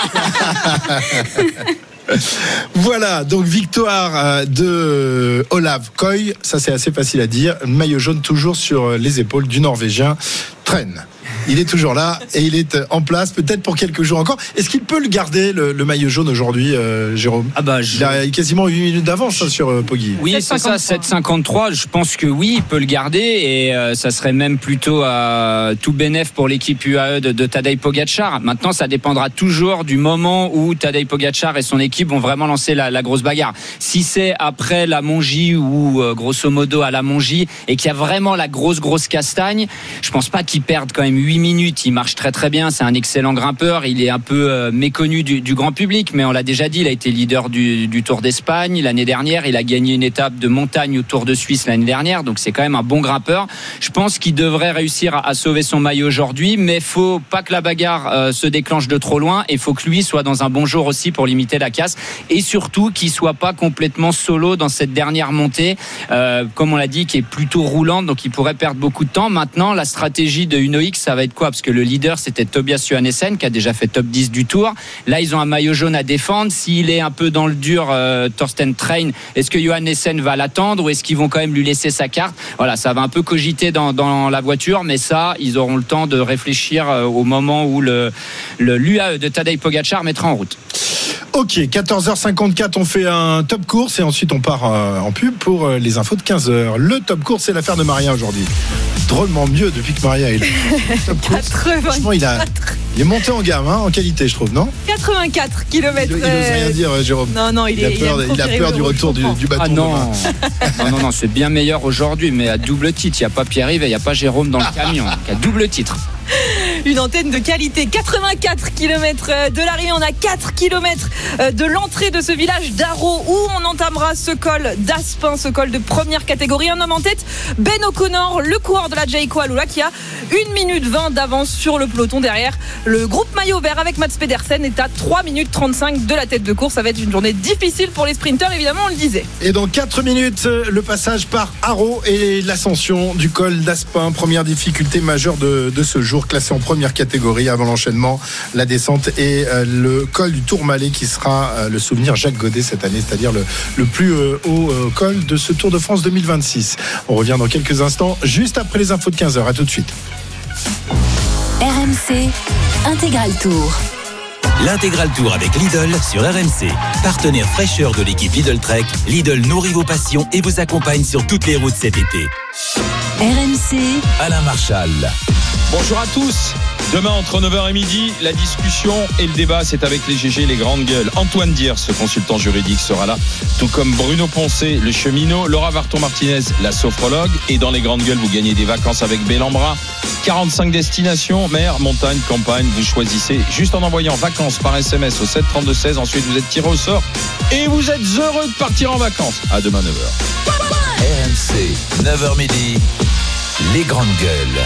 Voilà, donc victoire de Olaf Koy, ça c'est assez facile à dire. Maillot jaune toujours sur les épaules du Norvégien Train. Il est toujours là et il est en place, peut-être pour quelques jours encore. Est-ce qu'il peut le garder, le maillot jaune aujourd'hui, Jérôme? Il a quasiment 8 minutes d'avance sur Poggi. Oui, c'est ça, 7,53. Je pense que oui, il peut le garder et ça serait même plutôt tout bénef pour l'équipe UAE de Tadej Pogačar. Maintenant, ça dépendra toujours du moment où Tadej Pogačar et son équipe vont vraiment lancer la grosse bagarre. Si c'est après la Mongie ou grosso modo à la Mongie et qu'il y a vraiment la grosse castagne, je pense pas qu'il perde quand même 8 minutes. Il marche très bien, c'est un excellent grimpeur. Il est un peu méconnu du grand public, mais on l'a déjà dit, il a été leader du Tour d'Espagne l'année dernière. Il a gagné une étape de montagne au Tour de Suisse l'année dernière, donc c'est quand même un bon grimpeur. Je pense qu'il devrait réussir à sauver son maillot aujourd'hui, mais faut pas que la bagarre se déclenche de trop loin et faut que lui soit dans un bon jour aussi pour limiter la casse et surtout qu'il soit pas complètement solo dans cette dernière montée, comme on l'a dit, qui est plutôt roulante, donc il pourrait perdre beaucoup de temps. Maintenant, la stratégie de Uno X, ça va être quoi? Parce que le leader c'était Tobias Johannessen qui a déjà fait top 10 du Tour. Là ils ont un maillot jaune à défendre. S'il est un peu dans le dur, Torstein Train, est-ce que Johannessen va l'attendre ou est-ce qu'ils vont quand même lui laisser sa carte? Voilà, ça va un peu cogiter dans la voiture, mais ça ils auront le temps de réfléchir au moment où l'UAE de Tadej Pogačar mettra en route. Ok, 14h54, on fait un top course et ensuite on part en pub pour les infos de 15h. Le top course, c'est l'affaire de Maria aujourd'hui. Drôlement mieux depuis que Maria est là. Franchement, il est monté en gamme, en qualité, je trouve, non? 84 km. Il n'ose rien dire, Jérôme. Non, il a peur du retour du bâton. Ah non, c'est bien meilleur aujourd'hui, mais à double titre. Il n'y a pas Pierre-Yves et il n'y a pas Jérôme dans le camion. À double titre. Une antenne de qualité. 84 km de l'arrivée. On a 4 km de l'entrée de ce village d'Aro où on entamera ce col d'Aspin, ce col de première catégorie. Un homme en tête, Ben O'Connor, le coureur de la Jayco Alula, qui a 1 minute 20 d'avance sur le peloton derrière. Le groupe maillot vert avec Mats Pedersen est à 3 minutes 35 de la tête de course. Ça va être une journée difficile pour les sprinteurs, évidemment, on le disait. Et dans 4 minutes, le passage par Aro et l'ascension du col d'Aspin. Première difficulté majeure de ce jour, classé en première catégorie avant l'enchaînement, la descente et le col du Tourmalet qui sera le souvenir Jacques Godet cette année, c'est-à-dire le plus haut col de ce Tour de France 2026. On revient dans quelques instants, juste après les infos de 15h. À tout de suite. RMC Intégral Tour. L'Intégral Tour avec Lidl sur RMC. Partenaire fraîcheur de l'équipe Lidl Trek, Lidl nourrit vos passions et vous accompagne sur toutes les routes cet été. RMC Alain Marchal. Bonjour à tous. Demain entre 9h et midi, la discussion et le débat, c'est avec les GG, les grandes gueules. Antoine Diers, ce consultant juridique, sera là, tout comme Bruno Poncé, le cheminot, Laura Varton-Martinez, la sophrologue. Et dans les grandes gueules, vous gagnez des vacances avec Bellambra. 45 destinations, mer, montagne, campagne, vous choisissez juste en envoyant vacances par SMS au 732-16. Ensuite, vous êtes tiré au sort et vous êtes heureux de partir en vacances. À demain 9h. RMC, 9h midi, les grandes gueules.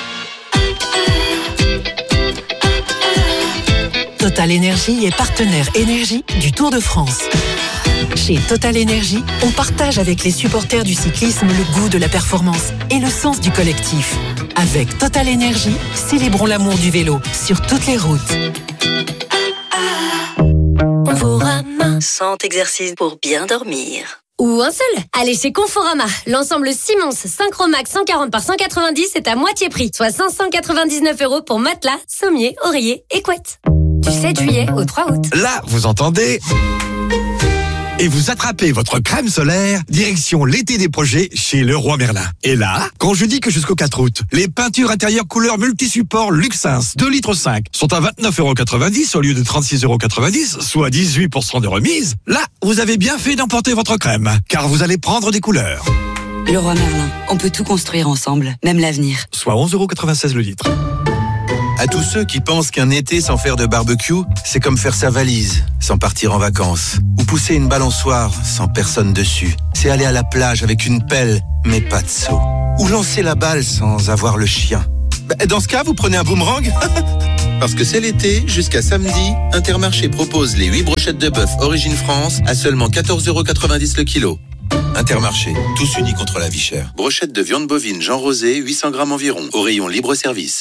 Total Énergie est partenaire énergie du Tour de France. Chez Total Énergie, on partage avec les supporters du cyclisme le goût de la performance et le sens du collectif. Avec Total Énergie, célébrons l'amour du vélo sur toutes les routes. Conforama, 100 exercices pour bien dormir. Ou un seul. Allez chez Conforama. L'ensemble Simons Synchromax 140 par 190 est à moitié prix. Soit 599 € pour matelas, sommier, oreiller et couette. Du 7 juillet au 3 août. Là, vous entendez ? Et vous attrapez votre crème solaire, direction l'été des projets chez Leroy Merlin. Et là, quand je dis que jusqu'au 4 août, les peintures intérieures couleur multi-support Luxins 2,5 litres sont à 29,90 € au lieu de 36,90 €, soit 18% de remise, là, vous avez bien fait d'emporter votre crème, car vous allez prendre des couleurs. Leroy Merlin, on peut tout construire ensemble, même l'avenir. Soit 11,96 € le litre. À tous ceux qui pensent qu'un été sans faire de barbecue, c'est comme faire sa valise sans partir en vacances. Ou pousser une balançoire sans personne dessus. C'est aller à la plage avec une pelle, mais pas de seau. Ou lancer la balle sans avoir le chien. Dans ce cas, vous prenez un boomerang. Parce que c'est l'été, jusqu'à samedi, Intermarché propose les 8 brochettes de bœuf Origine France à seulement 14,90 € le kilo. Intermarché, tous unis contre la vie chère. Brochette de viande bovine Jean Rosé, 800 grammes environ, au rayon libre-service.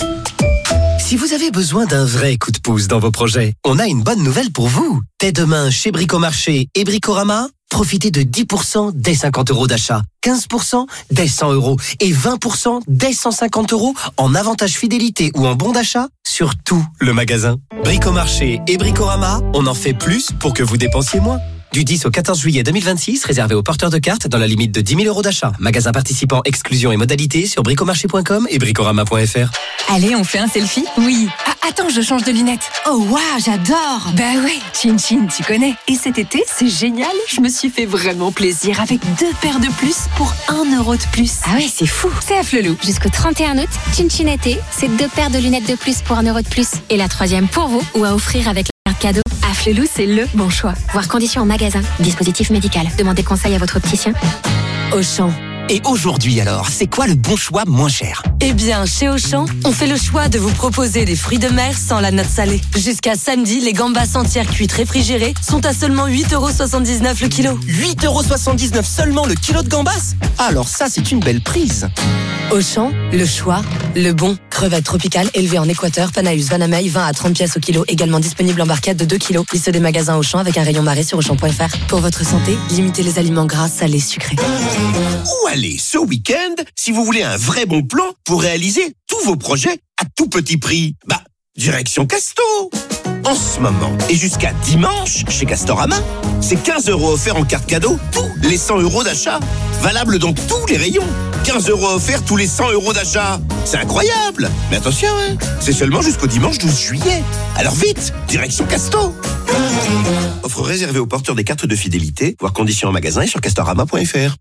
Si vous avez besoin d'un vrai coup de pouce dans vos projets, on a une bonne nouvelle pour vous. Dès demain, chez Bricomarché et Bricorama, profitez de 10% dès 50 € d'achat, 15% dès 100 € et 20% dès 150 € en avantage fidélité ou en bon d'achat sur tout le magasin. Bricomarché et Bricorama, on en fait plus pour que vous dépensiez moins. Du 10 au 14 juillet 2026, réservé aux porteurs de cartes dans la limite de 10 000 € d'achat. Magasin participant, exclusion et modalités sur bricomarché.com et bricorama.fr. Allez, on fait un selfie ? Oui. Ah, attends, je change de lunettes. Oh, waouh, j'adore. Bah ouais, Chin Chin, tu connais. Et cet été, c'est génial. Je me suis fait vraiment plaisir avec 2 paires de plus pour 1 € de plus. Ah ouais, c'est fou. C'est à Flelou. Jusqu'au 31 août, Chin Chin été, c'est 2 paires de lunettes de plus pour 1 € de plus. Et la 3e pour vous ou à offrir avec la carte cadeau. À Flelou, c'est le bon choix. Voir conditions en magasin. Dispositif médical. Demandez conseil à votre opticien. Auchan. Et aujourd'hui alors, c'est quoi le bon choix moins cher ? Eh bien, chez Auchan, on fait le choix de vous proposer des fruits de mer sans la note salée. Jusqu'à samedi, les gambas entières cuites réfrigérées sont à seulement 8,79 € le kilo. 8,79 € seulement le kilo de gambas ? Alors ça, c'est une belle prise. Auchan, le choix, le bon. Crevettes tropicales élevées en Équateur, Panaus, Vanamei, 20 à 30 pièces au kilo. Également disponible en barquette de 2 kilos. Liste des magasins Auchan avec un rayon marée sur Auchan.fr. Pour votre santé, limitez les aliments gras, salés, sucrés. Où aller ce week-end si vous voulez un vrai bon plan pour réaliser tous vos projets à tout petit prix ? Direction Casto. En ce moment et jusqu'à dimanche chez Castorama, c'est 15 € offerts en carte cadeau tous les 100 € d'achat. Valable dans tous les rayons. 15 € offerts tous les 100 € d'achat. C'est incroyable. Mais attention, c'est seulement jusqu'au dimanche 12 juillet. Alors vite, direction Casto. Offre réservée aux porteurs des cartes de fidélité. Voir conditions en magasin et sur castorama.fr.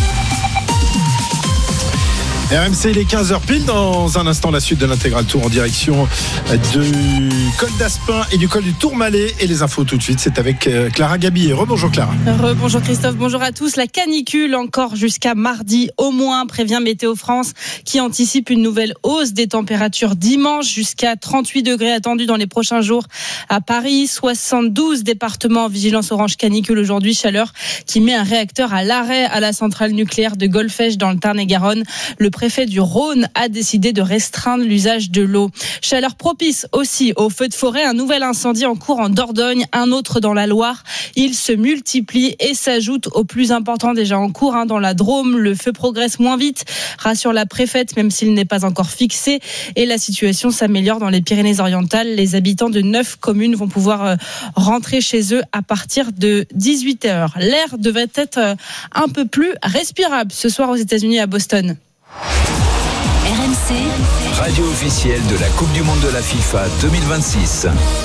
RMC, les 15h pile. Dans un instant, la suite de l'Intégral Tour en direction du col d'Aspin et du col du Tourmalet. Et les infos tout de suite, c'est avec Clara Gabillet. Rebonjour Clara. Rebonjour Christophe, bonjour à tous. La canicule encore jusqu'à mardi au moins, prévient Météo France, qui anticipe une nouvelle hausse des températures dimanche jusqu'à 38 degrés attendus dans les prochains jours à Paris. 72 départements en vigilance orange canicule aujourd'hui. Chaleur qui met un réacteur à l'arrêt à la centrale nucléaire de Golfech dans le Tarn-et-Garonne. Le préfet du Rhône a décidé de restreindre l'usage de l'eau. Chaleur propice aussi aux feux de forêt. Un nouvel incendie en cours en Dordogne, un autre dans la Loire. Il se multiplie et s'ajoute aux plus importants déjà en cours. Dans la Drôme, le feu progresse moins vite, rassure la préfète, même s'il n'est pas encore fixé. Et la situation s'améliore dans les Pyrénées-Orientales. Les habitants de 9 communes vont pouvoir rentrer chez eux à partir de 18h. L'air devrait être un peu plus respirable ce soir aux États-Unis à Boston. RMC, radio officielle de la Coupe du Monde de la FIFA 2026.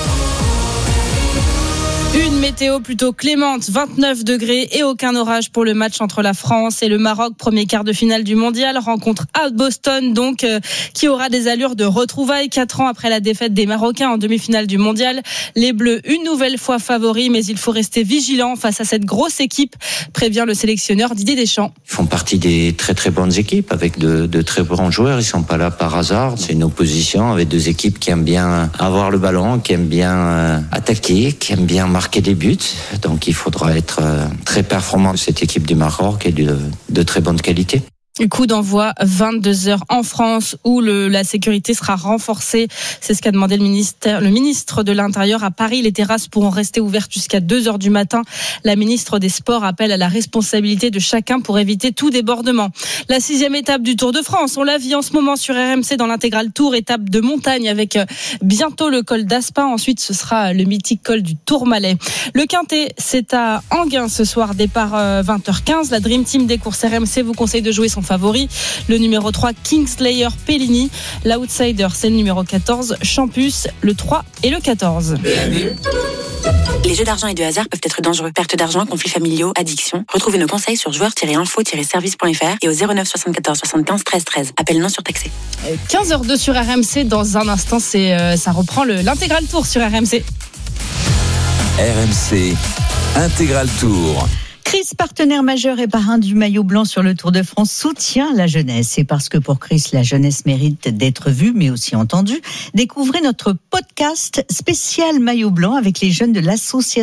Une météo plutôt clémente, 29 degrés et aucun orage pour le match entre la France et le Maroc, premier quart de finale du mondial. Rencontre à Boston donc, qui aura des allures de retrouvailles 4 ans après la défaite des Marocains en demi-finale du mondial. Les Bleus, une nouvelle fois favoris, mais il faut rester vigilant face à cette grosse équipe, prévient le sélectionneur Didier Deschamps. Ils font partie des très très bonnes équipes avec de très bons joueurs. Ils sont pas là par hasard. C'est une opposition avec deux équipes qui aiment bien avoir le ballon, qui aiment bien attaquer, qui aiment bien marquer des buts, donc il faudra être très performant de cette équipe du Maroc et de très bonne qualité. Coup d'envoi 22h en France où la sécurité sera renforcée. C'est ce qu'a demandé le ministre de l'Intérieur à Paris. Les terrasses pourront rester ouvertes jusqu'à 2h du matin. La ministre des Sports appelle à la responsabilité de chacun pour éviter tout débordement. La 6e étape du Tour de France, on la vit en ce moment sur RMC dans l'intégral Tour, étape de montagne avec bientôt le col d'Aspin. Ensuite, ce sera le mythique col du Tourmalet. Le Quintet, c'est à Enghien ce soir, départ 20h15. La Dream Team des courses RMC vous conseille de jouer son favori, le numéro 3 Kingslayer Pellini. L'outsider, c'est le numéro 14 Champus, le 3 et le 14. Les jeux d'argent et de hasard peuvent être dangereux. Perte d'argent, conflits familiaux, addiction. Retrouvez nos conseils sur joueurs-info-service.fr et au 09 74 75 13 13. Appel non surtaxé. 15h02 sur RMC. Dans un instant, ça reprend l'intégral Tour sur RMC. RMC Intégral Tour. Chris, partenaire majeur et parrain du maillot blanc sur le Tour de France, soutient la jeunesse. C'est parce que pour Chris, la jeunesse mérite d'être vue, mais aussi entendue. Découvrez notre podcast spécial maillot blanc avec les jeunes de l'association